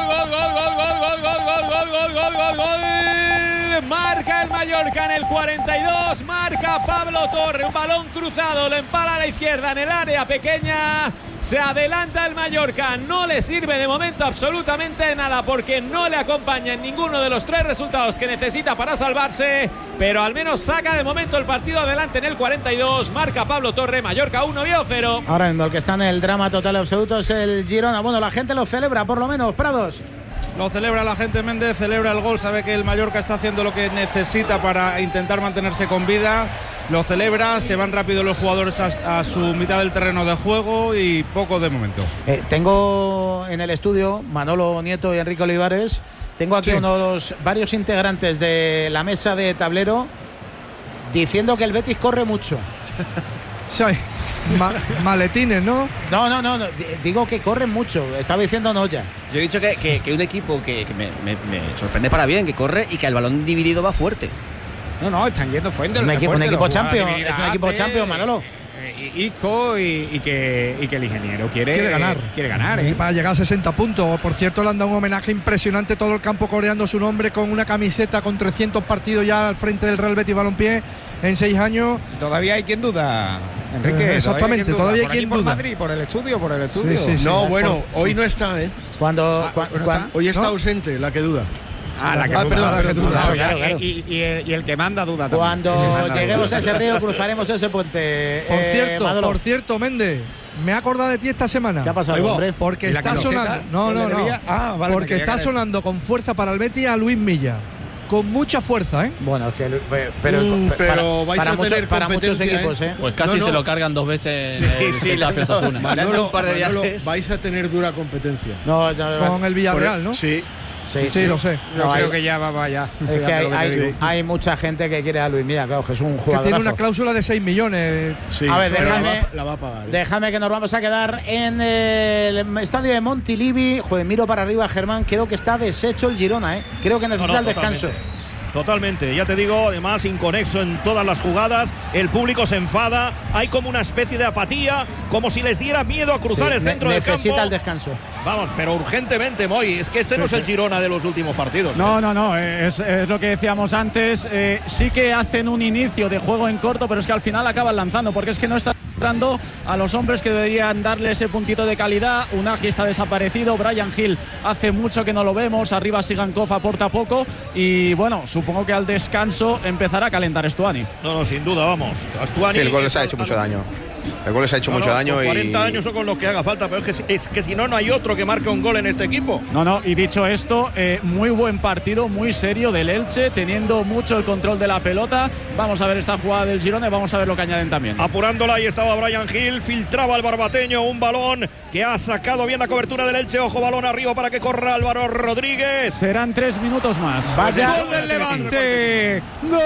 Marca el Mallorca en el 42. Marca Pablo Torre. Un balón cruzado. Le empala a la izquierda en el área pequeña. Se adelanta el Mallorca. No le sirve de momento absolutamente nada porque no le acompaña en ninguno de los 3 resultados que necesita para salvarse. Pero al menos saca de momento el partido adelante en el 42. Marca Pablo Torre. Mallorca 1, Oviedo 0. Ahora mismo el que está en el drama total absoluto es el Girona. Bueno, la gente lo celebra por lo menos, Prados. Lo celebra la gente, Méndez, celebra el gol, sabe que el Mallorca está haciendo lo que necesita para intentar mantenerse con vida, lo celebra, se van rápido los jugadores a su mitad del terreno de juego y poco de momento. Tengo en el estudio Manolo Nieto y Enrique Olivares, tengo aquí uno de los varios integrantes de la mesa de tablero diciendo que el Betis corre mucho. Sí. Maletines, ¿no? No, digo que corren mucho. Estaba diciendo Noya. Yo he dicho que un equipo que me sorprende para bien, que corre y que el balón dividido va fuerte. No, están yendo fuerte. Un equipo champion, es un equipo champion, Manolo. Isco y que el ingeniero quiere ganar. Y para llegar a 60 puntos. Por cierto, le han dado un homenaje impresionante, todo el campo coreando su nombre con una camiseta con 300 partidos ya al frente del Real Betis Balompié en 6 años. Todavía hay quien duda, Enrique. Exactamente, todavía hay quien duda. Por Madrid, por el estudio. Sí. No, bueno, hoy no está, ¿eh? Hoy está ausente, la que duda. La que duda. Claro. Y el que manda duda también. Cuando lleguemos a ese río cruzaremos ese puente. Por cierto, Méndez, me he acordado de ti esta semana. ¿Qué ha pasado, hombre? Porque está sonando. No. Porque está sonando con fuerza para el Betis a Luis Milla. Con mucha fuerza, ¿eh? Bueno, es que pero vais a tener para muchos equipos, ¿eh? Pues casi se lo cargan 2 veces en el Osasuna. Manolo, vais a tener dura competencia. Con el Villarreal, ¿no? Sí, lo sé. Yo creo que ya va ya. Es que hay mucha gente que quiere a Luis Milla, claro, que es un jugador. Que tiene una cláusula de 6 millones. Sí, a ver, la va a pagar. Déjame que nos vamos a quedar en el estadio de Montilivi. Joder, miro para arriba, Germán. Creo que está deshecho el Girona, ¿eh? Creo que necesita el descanso. Totalmente, ya te digo, además inconexo en todas las jugadas, el público se enfada, hay como una especie de apatía, como si les diera miedo a cruzar el centro del campo. Necesita el descanso. Vamos, pero urgentemente, Moy, es que no es el Girona de los últimos partidos. No, es lo que decíamos antes, sí que hacen un inicio de juego en corto, pero es que al final acaban lanzando, porque es que no están dando a los hombres que deberían darle ese puntito de calidad. Unagi está desaparecido, Brian Hill hace mucho que no lo vemos, arriba Sigankov aporta poco y bueno, supongo que al descanso empezará a calentar Stuani. No, sin duda, vamos. Stuani, el gol les ha hecho mucho daño. El gol les ha hecho mucho daño. Con 40 y... años o con lo que haga falta, pero es que si no, no hay otro que marque un gol en este equipo. No, y dicho esto, muy buen partido, muy serio del Elche, teniendo mucho el control de la pelota. Vamos a ver esta jugada del Girona y vamos a ver lo que añaden también. Apurándola, ahí estaba Bryan Gil, filtraba al barbateño, un balón que ha sacado bien la cobertura del Elche. Ojo, balón arriba para que corra Álvaro Rodríguez. Serán 3 minutos más. Vaya gol del Levante. Gol.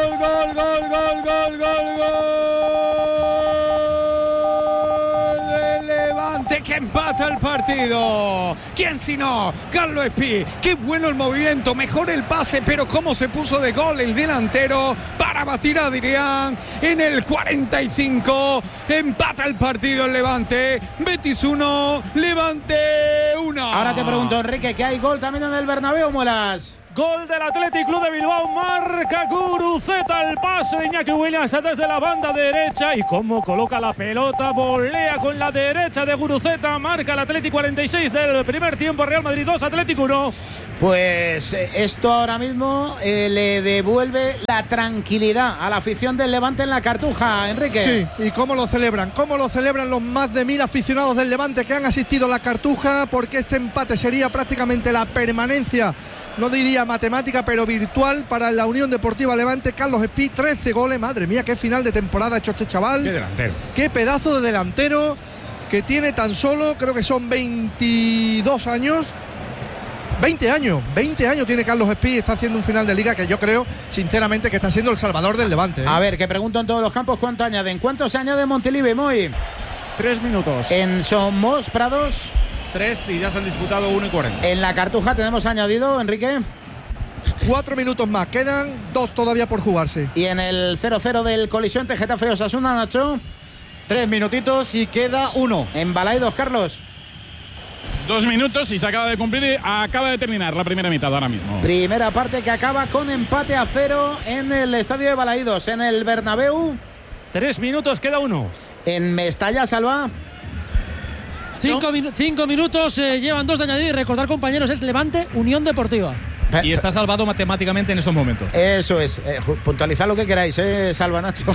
Que empata el partido. ¿Quién si no? Carlos Espí. Qué bueno el movimiento, mejor el pase, pero cómo se puso de gol el delantero para batir a Adrián en el 45. Empata el partido el Levante. Betis 1, Levante 1. Ahora te pregunto, Enrique, ¿que hay gol también en el Bernabéu, Muelas? Gol del Athletic Club de Bilbao, marca Guruceta, el pase de Iñaki Williams desde la banda derecha y cómo coloca la pelota, volea con la derecha de Guruceta, marca el Athletic 46 del primer tiempo, Real Madrid 2, Athletic 1. Pues esto ahora mismo le devuelve la tranquilidad a la afición del Levante en la Cartuja, Enrique. Sí, y cómo lo celebran los más de 1000 aficionados del Levante que han asistido a la Cartuja, porque este empate sería prácticamente la permanencia, no diría matemática, pero virtual para la Unión Deportiva Levante. Carlos Espí, 13 goles, madre mía, qué final de temporada ha hecho este chaval. Qué delantero. Qué pedazo de delantero, que tiene tan solo, creo que son 22 años. 20 años tiene Carlos Espí, está haciendo un final de liga que yo creo, sinceramente, que está siendo el salvador del Levante. A ver, que pregunto en todos los campos cuánto añaden. ¿Cuánto se añade en Montilivi, Moy? 3 minutos. En Somos Prados 3 y ya se han disputado 1 y 40. En la Cartuja tenemos añadido, Enrique. 4 minutos más, quedan 2 todavía por jugarse. Y en el 0-0 del colisión entre Getafe y Osasuna, Nacho. 3 minutitos y queda 1. En Balaidos, Carlos. 2 minutos y se acaba de cumplir, acaba de terminar la primera mitad ahora mismo. Primera parte que acaba con empate a 0 en el estadio de Balaidos. En el Bernabéu. 3 minutos, queda 1. En Mestalla, Salva. 5 minutos, llevan 2 de añadido y recordar, compañeros, es Levante Unión Deportiva. Y está salvado matemáticamente en estos momentos. Eso es, puntualizad lo que queráis, Salva, Nacho.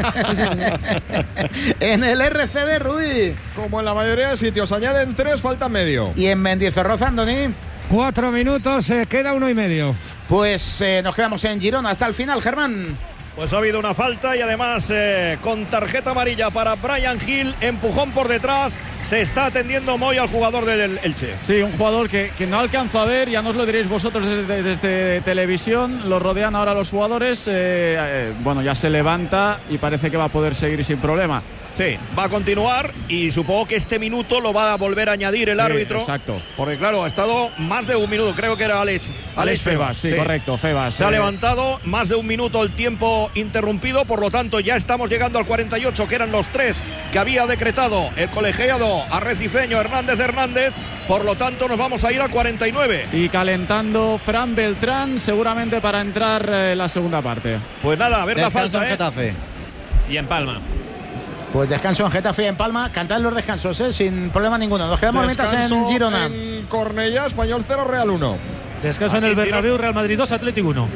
En el RCD, Rui. Como en la mayoría de sitios, añaden 3, falta medio. Y en Mendizorroza, Andoni. 4 minutos, queda 1 y medio. Pues nos quedamos en Girona hasta el final, Germán. Pues ha habido una falta y además con tarjeta amarilla para Bryan Gil, empujón por detrás. Se está atendiendo Moy al jugador del Elche. Sí, un jugador que no alcanzo a ver, ya nos lo diréis vosotros desde televisión. Lo rodean ahora los jugadores. Bueno, ya se levanta y parece que va a poder seguir sin problema. Sí, va a continuar y supongo que este minuto lo va a volver a añadir el árbitro. Exacto. Porque claro, ha estado más de un minuto, creo que era Alex Febas, sí, correcto, Febas. Se ha levantado más de un minuto el tiempo interrumpido, por lo tanto ya estamos llegando al 48, que eran los 3 que había decretado el colegiado arrecifeño Hernández. Por lo tanto nos vamos a ir al 49. Y calentando Fran Beltrán seguramente para entrar la segunda parte. Pues nada, a ver descanso la falta. En Getafe. Y en Palma. Pues descanso en Getafe y en Palma. Cantad los descansos, sin problema ninguno. Nos quedamos mientras en Girona. En Cornellá, Español 0, Real 1. Descanso en el Bernabéu, Real Madrid 2, Athletic 1.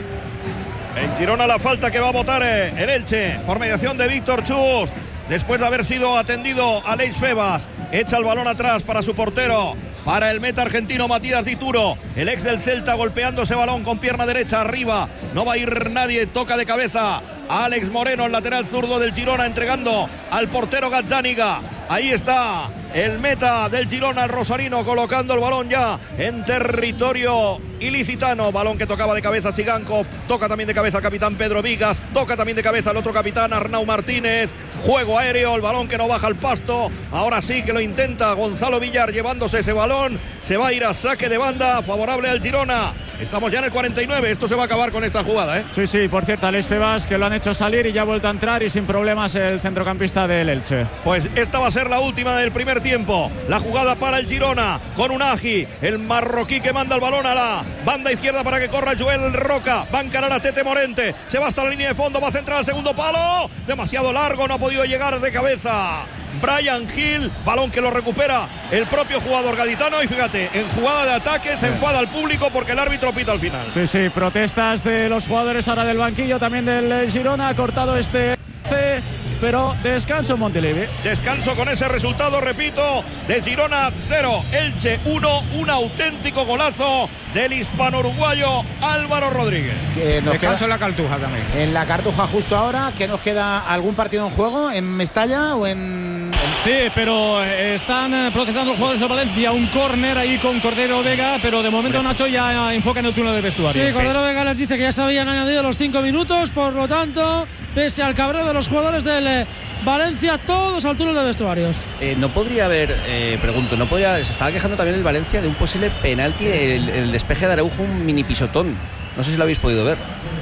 En Girona la falta que va a votar el Elche por mediación de Víctor Chus. Después de haber sido atendido Alex Febas, echa el balón atrás para su portero, para el meta argentino Matías Dituro, el ex del Celta, golpeando ese balón con pierna derecha arriba. No va a ir nadie, toca de cabeza Alex Moreno, el lateral zurdo del Girona, entregando al portero Gazzaniga. Ahí está el meta del Girona, el rosarino, colocando el balón ya en territorio ilicitano. Balón que tocaba de cabeza Sigankov, toca también de cabeza el capitán Pedro Vigas, toca también de cabeza el otro capitán Arnau Martínez. Juego aéreo, el balón que no baja al pasto. Ahora sí que lo intenta Gonzalo Villar llevándose ese balón. Se va a ir a saque de banda favorable al Girona. Estamos ya en el 49, esto se va a acabar con esta jugada, Sí, por cierto, Alex Febas, que lo han hecho salir y ya ha vuelto a entrar y sin problemas el centrocampista del Elche. Pues esta va a ser la última del primer tiempo. La jugada para el Girona con Unagi, el marroquí que manda el balón a la banda izquierda para que corra Joel Roca. Va a encarar a Tete Morente, se va hasta la línea de fondo, va a centrar al segundo palo. Demasiado largo, no ha podido llegar de cabeza Bryan Gil, balón que lo recupera el propio jugador gaditano. Y fíjate, en jugada de ataque se enfada al público porque el árbitro pita al final. Sí, protestas de los jugadores ahora del banquillo, también del Girona. Ha cortado este pero descanso en Montilivi. Descanso con ese resultado, repito, de Girona 0, Elche 1, un auténtico golazo del hispano-uruguayo Álvaro Rodríguez. Descanso en la Cartuja también. En la Cartuja justo ahora, ¿que nos queda algún partido en juego? ¿En Mestalla o en...? Sí, pero están protestando los jugadores de Valencia, un córner ahí con Cordero Vega, pero de momento Nacho ya enfoca en el túnel de vestuario. Sí, Cordero Vega les dice que ya se habían añadido los 5 minutos, por lo tanto, pese al cabreo de los jugadores del Valencia, todos al túnel de vestuarios. No podría haber, pregunto, se estaba quejando también el Valencia de un posible penalti, el despeje de Araujo, un mini pisotón. No sé si lo habéis podido ver.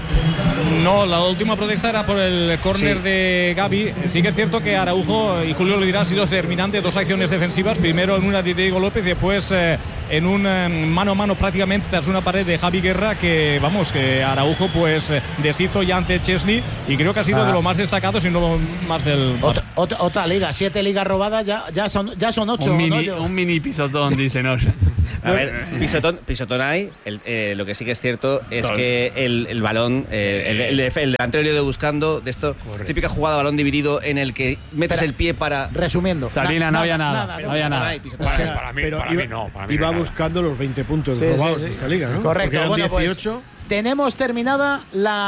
No, la última protesta era por el córner de Gavi. Sí que es cierto que Araujo, y Julio lo dirá, han sido determinantes, 2 acciones defensivas, primero en una de Diego López y después en un mano a mano prácticamente tras una pared de Javi Guerra, que vamos, que Araujo pues deshizo ya ante Chesney, y creo que ha sido de lo más destacado, si no más del... Otra liga, 7 ligas robadas, ya son 8. Un mini pisotón, dice Nos. A ver, pisotón hay. Lo que sí que es cierto es que el balón, el delantero lo ha ido buscando, de esto, típica jugada balón dividido en el que metes el pie para... Resumiendo. Salina, no había nada. No había nada. Para mí no. Iba buscando los 20 puntos robados de esta liga, ¿no? Correcto. Porque eran 18. Pues, tenemos terminada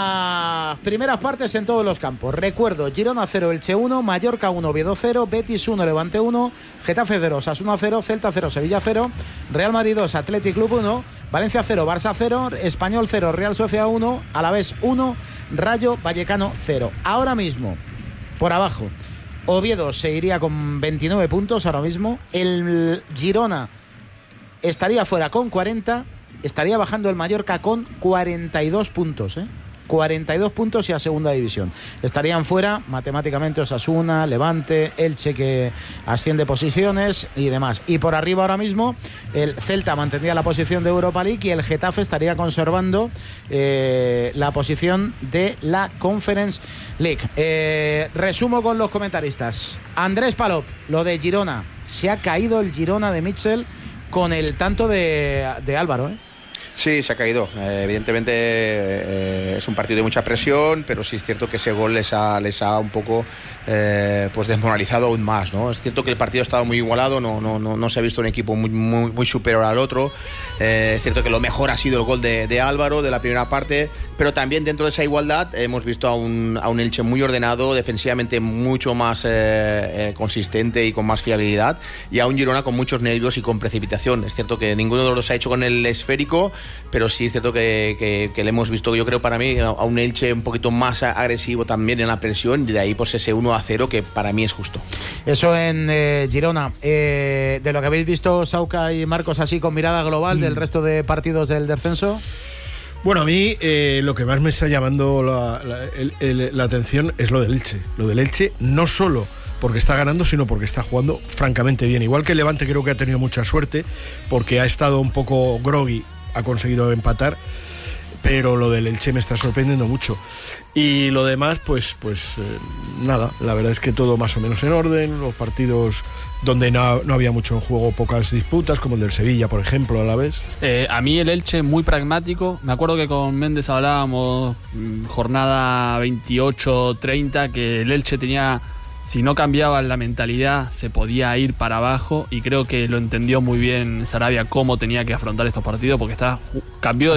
las primeras partes en todos los campos. Recuerdo, Girona 0, Elche 1, Mallorca 1, Oviedo 0, Betis 1, Levante 1, Getafe 0, Osasuna 0, Celta 0, Sevilla 0, Real Madrid 2, Athletic Club 1, Valencia 0, Barça 0, Español 0, Real Sociedad 1, Alavés 1, Rayo Vallecano 0. Ahora mismo, por abajo, Oviedo seguiría con 29 puntos ahora mismo. El Girona estaría fuera con 40. Estaría bajando el Mallorca con 42 puntos, 42 puntos y a segunda división. Estarían fuera matemáticamente Osasuna, Levante, Elche, que asciende posiciones y demás. Y por arriba ahora mismo el Celta mantendría la posición de Europa League y el Getafe estaría conservando la posición de la Conference League. Resumo con los comentaristas. Andrés Palop, lo de Girona. Se ha caído el Girona de Mitchell con el tanto de Álvaro, Sí, se ha caído. Evidentemente es un partido de mucha presión, pero sí es cierto que ese gol les ha un poco pues desmoralizado aún más, ¿no? Es cierto que el partido ha estado muy igualado, no se ha visto un equipo muy superior al otro. Es cierto que lo mejor ha sido el gol de Álvaro de la primera parte, pero también dentro de esa igualdad hemos visto a un Elche muy ordenado, defensivamente mucho más consistente y con más fiabilidad, y a un Girona con muchos nervios y con precipitación. Es cierto que ninguno de los dos ha hecho con el esférico, pero sí es cierto que le hemos visto, yo creo, para mí, a un Elche un poquito más agresivo también en la presión, y de ahí pues ese 1-0 que para mí es justo. Eso en Girona. De lo que habéis visto, Sauca y Marcos, así con mirada global del resto de partidos del descenso. Bueno, a mí lo que más me está llamando la atención es lo del Elche. Lo del Elche no solo porque está ganando, sino porque está jugando francamente bien. Igual que el Levante, creo que ha tenido mucha suerte porque ha estado un poco groggy, ha conseguido empatar, pero lo del Elche me está sorprendiendo mucho. Y lo demás, pues nada, la verdad es que todo más o menos en orden. Los partidos donde no había mucho en juego, pocas disputas, como el del Sevilla, por ejemplo, a la vez. A mí el Elche muy pragmático. Me acuerdo que con Méndez hablábamos jornada 28-30, que el Elche tenía... Si no cambiaba la mentalidad, se podía ir para abajo, y creo que lo entendió muy bien Sarabia cómo tenía que afrontar estos partidos, porque cambió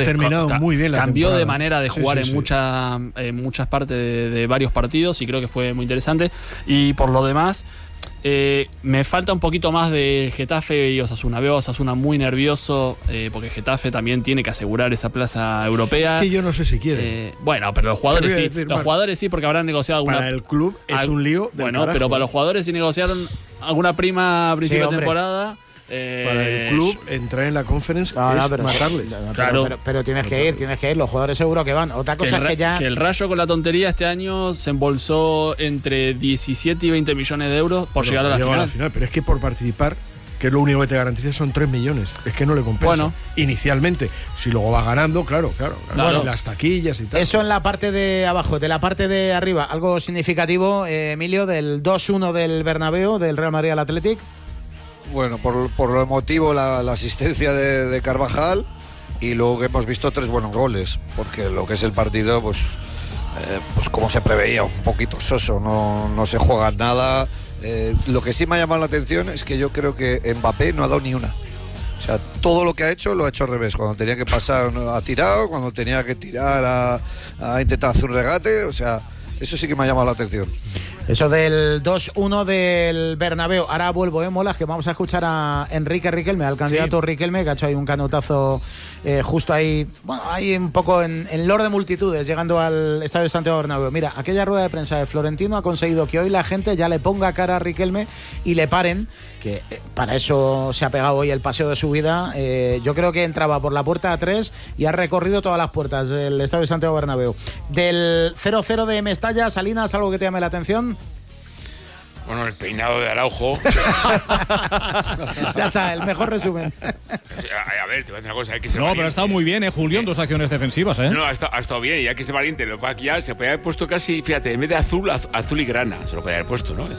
de manera de jugar en muchas partes de varios partidos, y creo que fue muy interesante. Y por lo demás, me falta un poquito más de Getafe y Osasuna. Veo a Osasuna muy nervioso, porque Getafe también tiene que asegurar esa plaza europea. Es que yo no sé si quiere. Bueno, pero los jugadores sí. Los jugadores sí, porque habrán negociado alguna... Para el club es un lío del Bueno, carajo, pero para los jugadores sí negociaron alguna prima a principio de temporada. Para el club entrar en la Conference es matarles. Pero tienes que ir, los jugadores seguro que van. Otra cosa es que ya... Que el Rayo, con la tontería, este año se embolsó entre 17 y 20 millones de euros por llegar a la final. Pero es que por participar, que es lo único que te garantiza, son 3 millones. Es que no le compensa. Bueno, inicialmente, si luego va ganando, claro. Las taquillas y tal. Eso en la parte de abajo. De la parte de arriba, algo significativo, Emilio, del 2-1 del Bernabéu, del Real Madrid al Athletic. Bueno, por lo emotivo, la asistencia de Carvajal, y luego que hemos visto 3 buenos goles, porque lo que es el partido, pues pues como se preveía, un poquito soso, no se juega nada. Lo que sí me ha llamado la atención es que yo creo que Mbappé no ha dado ni una. O sea, todo lo que ha hecho lo ha hecho al revés. Cuando tenía que pasar ha tirado, cuando tenía que tirar ha intentado hacer un regate. O sea, eso sí que me ha llamado la atención. Eso del 2-1 del Bernabéu. Ahora vuelvo, molas, que vamos a escuchar a Enrique Riquelme, al candidato Riquelme, que ha hecho ahí un canutazo justo ahí, bueno, ahí un poco en Lord de multitudes, llegando al Estadio de Santiago Bernabéu. Mira, aquella rueda de prensa de Florentino ha conseguido que hoy la gente ya le ponga cara a Riquelme y le paren, que para eso se ha pegado hoy el paseo de su vida. Yo creo que entraba por la puerta 3 y ha recorrido todas las puertas del Estadio de Santiago Bernabéu. Del 0-0 de Mestalla, Salinas, ¿algo que te llame la atención? Bueno, el peinado de Araujo. Ya está, el mejor resumen. A ver, te voy a decir una cosa, hay que ser valiente. Pero ha estado muy bien, Julio, en 2 acciones defensivas, No, ha estado bien, y hay que ser valiente. Lo que aquí ya se podía haber puesto casi, fíjate, en vez de azul y grana, se lo podía haber puesto, ¿no?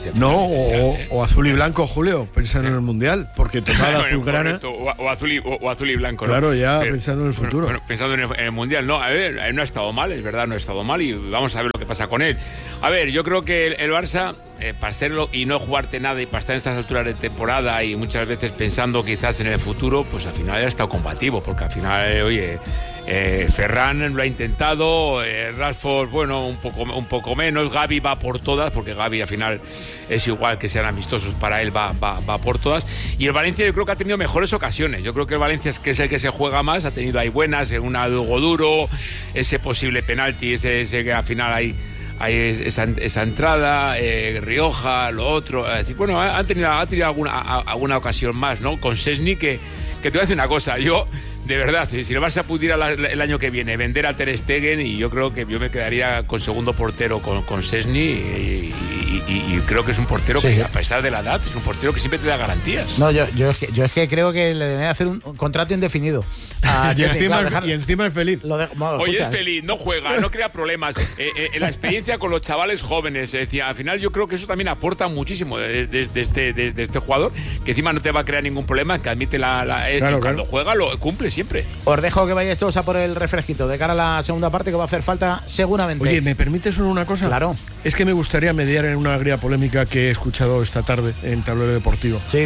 O azul y blanco, Julio, pensando en el Mundial, porque total azul grana. O azul y blanco, claro, ¿no? ya pensando en el futuro. Bueno, pensando en el Mundial, no, a ver, no ha estado mal, es verdad, no ha estado mal, y vamos a ver lo que pasa con él. A ver, yo creo que el Barça, para hacerlo y no jugarte nada y para estar en estas alturas de temporada y muchas veces pensando quizás en el futuro, pues al final ha estado combativo, porque al final, oye, Ferran lo ha intentado, Rashford, bueno, un poco menos, Gavi va por todas, porque Gavi al final es igual que sean amistosos, para él va por todas, y el Valencia yo creo que ha tenido mejores ocasiones. Yo creo que el Valencia es el que se juega más, ha tenido ahí buenas, una de Hugo Duro, ese posible penalti, ese que al final hay esa entrada, Rioja, lo otro. Es decir, bueno, ha tenido alguna ocasión más, ¿no? Con Szczęsny, que te voy a decir una cosa, yo, de verdad, si el Barça pudiera el año que viene vender a Ter Stegen, y yo creo que yo me quedaría con segundo portero con Szczęsny, y creo que es un portero que, a pesar de la edad, es un portero que siempre te da garantías. No, yo es que creo que le deben hacer un contrato indefinido. Y encima es feliz. Hoy es feliz, no juega, no crea problemas. La experiencia con los chavales jóvenes, decía, al final yo creo que eso también aporta muchísimo de este jugador, que encima no te va a crear ningún problema, que admite cuando juega lo cumple siempre. Os dejo que vayáis todos a por el refresquito de cara a la segunda parte, que va a hacer falta seguramente. Oye, ¿me permites solo una cosa? Claro. Es que me gustaría mediar en una agria polémica que he escuchado esta tarde en Tablero Deportivo. Sí.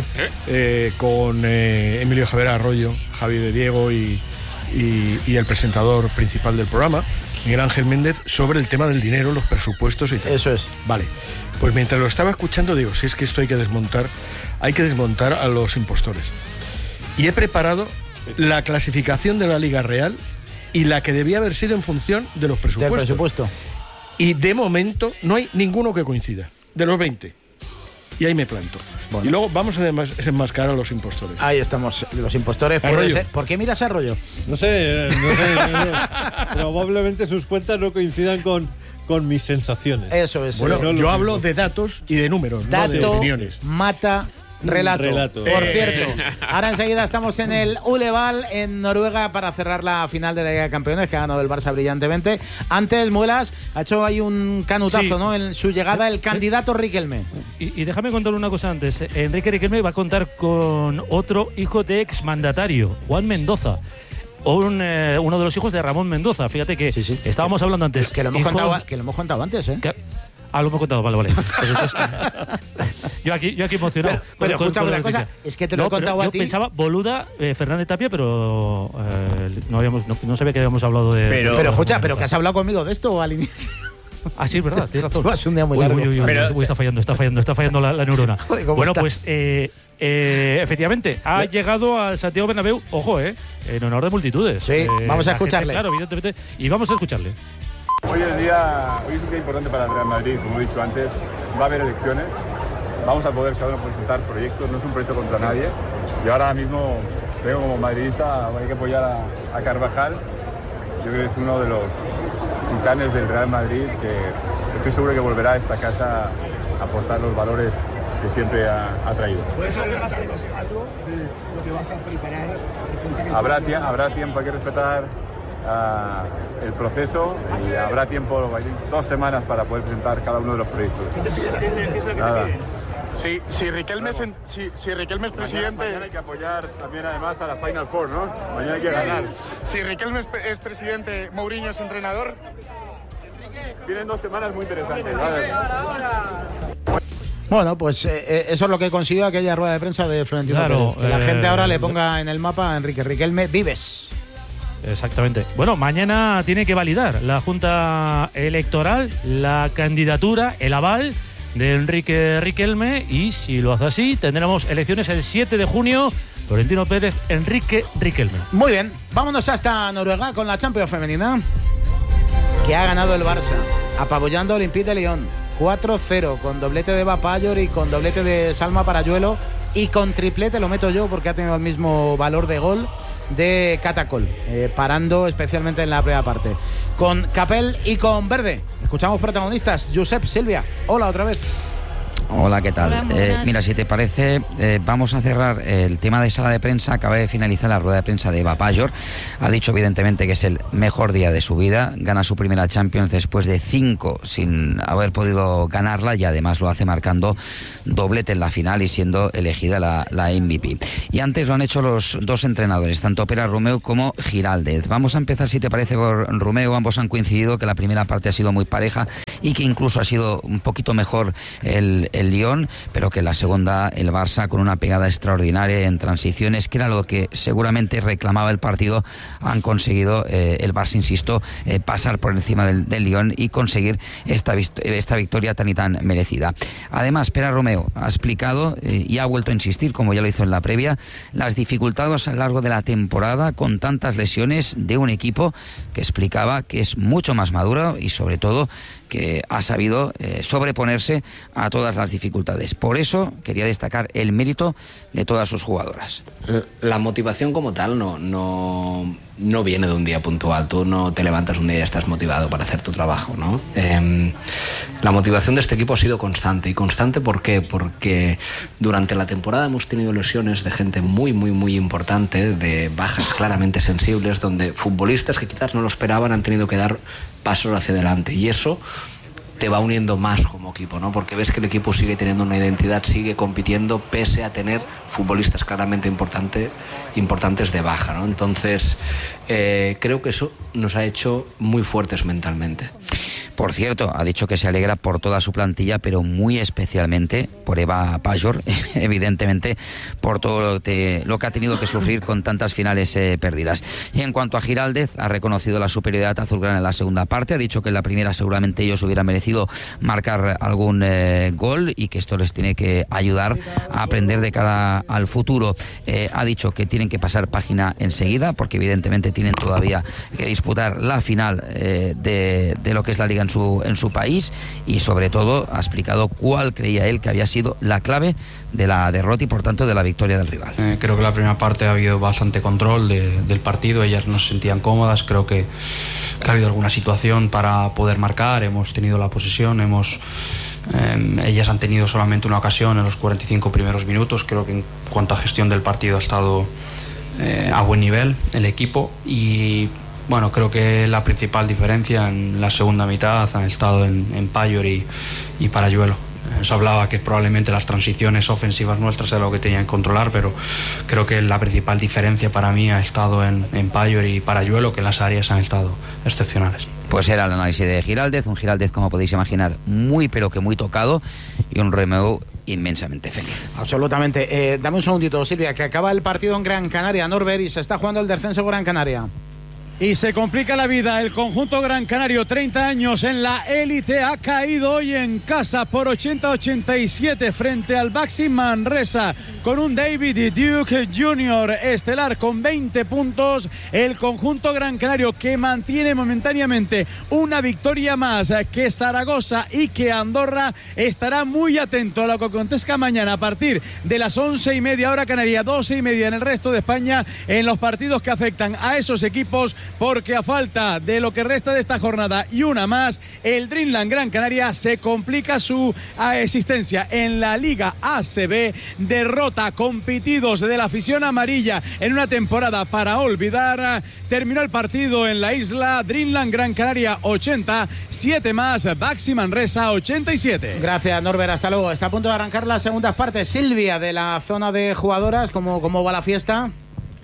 Con Emilio Javier Arroyo, Javi de Diego y el presentador principal del programa, Miguel Ángel Méndez, sobre el tema del dinero, los presupuestos y tal. Eso es. Vale. Pues mientras lo estaba escuchando, digo, si es que esto hay que desmontar a los impostores. Y he preparado la clasificación de la Liga Real y la que debía haber sido en función de los presupuestos. Del presupuesto. Y de momento no hay ninguno que coincida, de los 20. Y ahí me planto. Bueno. Y luego vamos a desenmascarar a los impostores. Ahí estamos, los impostores. Puede ser. ¿Por qué miras a Arroyo? No sé. Probablemente sus cuentas no coincidan con mis sensaciones. Eso es. Bueno, yo hablo de datos y de números, no de opiniones. Mata relato. Por cierto, ahora enseguida estamos en el Uleval, en Noruega, para cerrar la final de la Liga de Campeones, que ha ganado el Barça brillantemente. Antes, Muelas ha hecho ahí un canutazo, ¿no? En su llegada, el candidato Riquelme. Y déjame contar una cosa antes. Enrique Riquelme va a contar con otro hijo de exmandatario, Juan Mendoza. Uno de los hijos de Ramón Mendoza. Fíjate que estábamos hablando antes. Que lo hemos contado antes, ¿eh? Lo hemos contado, vale. Yo aquí emocionado. Pero escúchame una cosa, es que te lo he contado a ti. Yo pensaba Boluda, Fernández Tapia, pero no sabía que habíamos hablado de... Pero escucha, ¿pero que has hablado conmigo de esto o al inicio? Ah, sí, es verdad, tienes razón. Es un día muy largo. Está fallando la neurona. Joder, bueno, pues efectivamente, ha llegado al Santiago Bernabéu, ojo, en honor de multitudes. Sí, vamos a escucharle. Claro, evidentemente, y vamos a escucharle. Hoy es un día importante para el Real Madrid, como he dicho antes, va a haber elecciones, vamos a poder cada uno presentar proyectos, no es un proyecto contra nadie, y ahora mismo tengo como madridista, hay que apoyar a Carvajal, yo creo que es uno de los titanes del Real Madrid, que estoy seguro que volverá a esta casa a aportar los valores que siempre ha traído. ¿Puedes adelantarnos algo de lo que vas a preparar? Habrá tiempo, hay que respetar el proceso y habrá tiempo, 2 semanas para poder presentar cada uno de los proyectos. Nada. Si Riquelme es presidente... Mañana hay que apoyar también además a la Final Four, ¿no? Mañana hay que ganar. Si Riquelme es presidente, ¿Mourinho es entrenador? vienen 2 semanas muy interesantes, ¿sabes? Bueno, pues eso es lo que consiguió aquella rueda de prensa de Florentino Pérez. Que la gente ahora le ponga en el mapa a Enrique Riquelme Vives. Exactamente. Bueno, mañana tiene que validar la Junta Electoral la candidatura, el aval de Enrique Riquelme, y si lo hace así, tendremos elecciones el 7 de junio. Florentino Pérez, Enrique Riquelme. Muy bien, vámonos hasta Noruega con la Champions femenina, que ha ganado el Barça, apabullando al Olympique de Lyon. 4-0, con doblete de Bapayor y con doblete de Salma Parayuelo, y con triplete, lo meto yo porque ha tenido el mismo valor de gol, de Catacol, parando especialmente en la primera parte. Con Capel y con Verde. Escuchamos protagonistas. Josep, Silvia, hola otra vez. Hola, ¿qué tal? Hola, mira, si te parece, vamos a cerrar el tema de sala de prensa. Acaba de finalizar la rueda de prensa de Bapayor. Ha dicho evidentemente que es el mejor día de su vida. Gana su primera Champions después de 5 sin haber podido ganarla, y además lo hace marcando doblete en la final y siendo elegida la MVP. Y antes lo han hecho los 2 entrenadores, tanto Pere Romeu como Giraldez. Vamos a empezar, si te parece, por Romeu. Ambos han coincidido que la primera parte ha sido muy pareja y que incluso ha sido un poquito mejor el Lyon, pero que la segunda el Barça, con una pegada extraordinaria en transiciones, que era lo que seguramente reclamaba el partido, han conseguido el Barça, insisto, pasar por encima del Lyon y conseguir esta victoria tan y tan merecida. Además, Pere Romeu ha explicado y ha vuelto a insistir, como ya lo hizo en la previa, las dificultades a lo largo de la temporada con tantas lesiones de un equipo que explicaba que es mucho más maduro y sobre todo que ha sabido sobreponerse a todas las dificultades. Por eso quería destacar el mérito de todas sus jugadoras. La motivación como tal no viene de un día puntual. Tú no te levantas un día y estás motivado para hacer tu trabajo, ¿no? La motivación de este equipo ha sido constante. ¿Y constante por qué? Porque durante la temporada hemos tenido lesiones de gente muy, muy, muy importante, de bajas claramente sensibles, donde futbolistas que quizás no lo esperaban han tenido que dar pasos hacia adelante, y eso te va uniendo más como equipo, ¿no? Porque ves que el equipo sigue teniendo una identidad, sigue compitiendo pese a tener futbolistas claramente importantes de baja, ¿no? Entonces creo que eso nos ha hecho muy fuertes mentalmente. Por cierto, ha dicho que se alegra por toda su plantilla, pero muy especialmente por Eva Pajor, evidentemente por todo lo que ha tenido que sufrir con tantas finales perdidas. Y en cuanto a Giraldez, ha reconocido la superioridad azulgrana en la segunda parte, ha dicho que en la primera seguramente ellos hubieran merecido marcar algún gol y que esto les tiene que ayudar a aprender de cara al futuro. Ha dicho que tienen que pasar página enseguida, porque evidentemente tienen todavía que disputar la final de lo que es la Liga en su país, y sobre todo ha explicado cuál creía él que había sido la clave de la derrota y por tanto de la victoria del rival. Creo que la primera parte ha habido bastante control del partido, ellas no se sentían cómodas, creo que ha habido alguna situación para poder marcar, hemos tenido la posesión, ellas han tenido solamente una ocasión en los 45 primeros minutos. Creo que en cuanto a gestión del partido ha estado a buen nivel el equipo, y bueno, creo que la principal diferencia en la segunda mitad ha estado en Pajor y Parayuelo. Se hablaba que probablemente las transiciones ofensivas nuestras era lo que tenían que controlar, pero creo que la principal diferencia para mí ha estado en Pajor y Parayuelo, que en las áreas han estado excepcionales. Pues era el análisis de Giraldez, un Giraldez, como podéis imaginar, muy pero que muy tocado, y un Romeu inmensamente feliz. Absolutamente. Dame un segundito, Silvia, que acaba el partido en Gran Canaria, Norbert, y se está jugando el descenso Gran Canaria. Y se complica la vida el conjunto Gran Canario, 30 años en la élite, ha caído hoy en casa por 80-87 frente al Baxi Manresa, con un David Duke Jr. estelar con 20 puntos. El conjunto Gran Canario, que mantiene momentáneamente una victoria más que Zaragoza y que Andorra, estará muy atento a lo que acontezca mañana a partir de las 11:30 hora canaria, 12:30 en el resto de España, en los partidos que afectan a esos equipos, porque a falta de lo que resta de esta jornada y una más, el Dreamland Gran Canaria se complica su existencia en la Liga ACB. Derrota con pitidos de la afición amarilla en una temporada para olvidar. Terminó el partido en la isla. Dreamland Gran Canaria 80, 7 más, Baxi Manresa 87. Gracias, Norbert, hasta luego. Está a punto de arrancar las segundas partes. Silvia, de la zona de jugadoras, ¿cómo va la fiesta?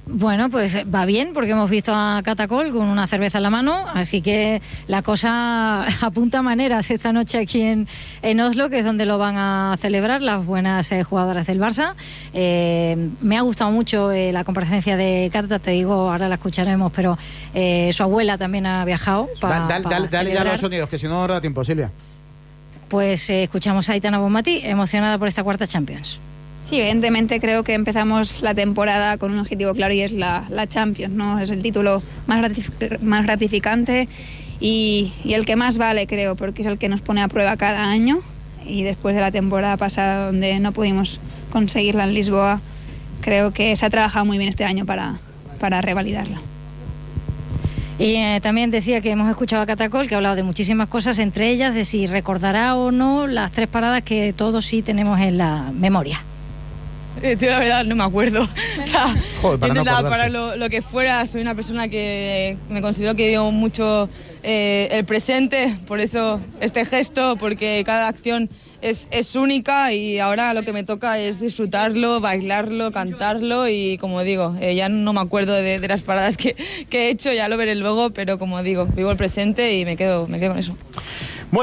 Bueno, pues va bien porque hemos visto a Catacol con una cerveza en la mano, así que la cosa apunta maneras esta noche aquí en Oslo, que es donde lo van a celebrar las buenas jugadoras del Barça. Me ha gustado mucho la comparecencia de Cata, te digo, ahora la escucharemos, pero su abuela también ha viajado. Dale ya los sonidos, que si no ahora tiempo, Silvia. Pues escuchamos a Aitana Bonmatí, emocionada por esta cuarta Champions. Sí, evidentemente creo que empezamos la temporada con un objetivo claro y es la Champions, ¿no? Es el título más gratificante y el que más vale, creo, porque es el que nos pone a prueba cada año, y después de la temporada pasada donde no pudimos conseguirla en Lisboa, creo que se ha trabajado muy bien este año para revalidarla. Y también decía que hemos escuchado a Catacol, que ha hablado de muchísimas cosas, entre ellas de si recordará o no las 3 paradas que todos sí tenemos en la memoria. Tío, la verdad no me acuerdo. O sea, joder, he intentado parar lo que fuera. Soy una persona que me considero que vivo mucho el presente, por eso este gesto, porque cada acción es única y ahora lo que me toca es disfrutarlo, bailarlo, cantarlo y, como digo, ya no me acuerdo de las paradas que he hecho, ya lo veré luego, pero como digo, vivo el presente y me quedo con eso.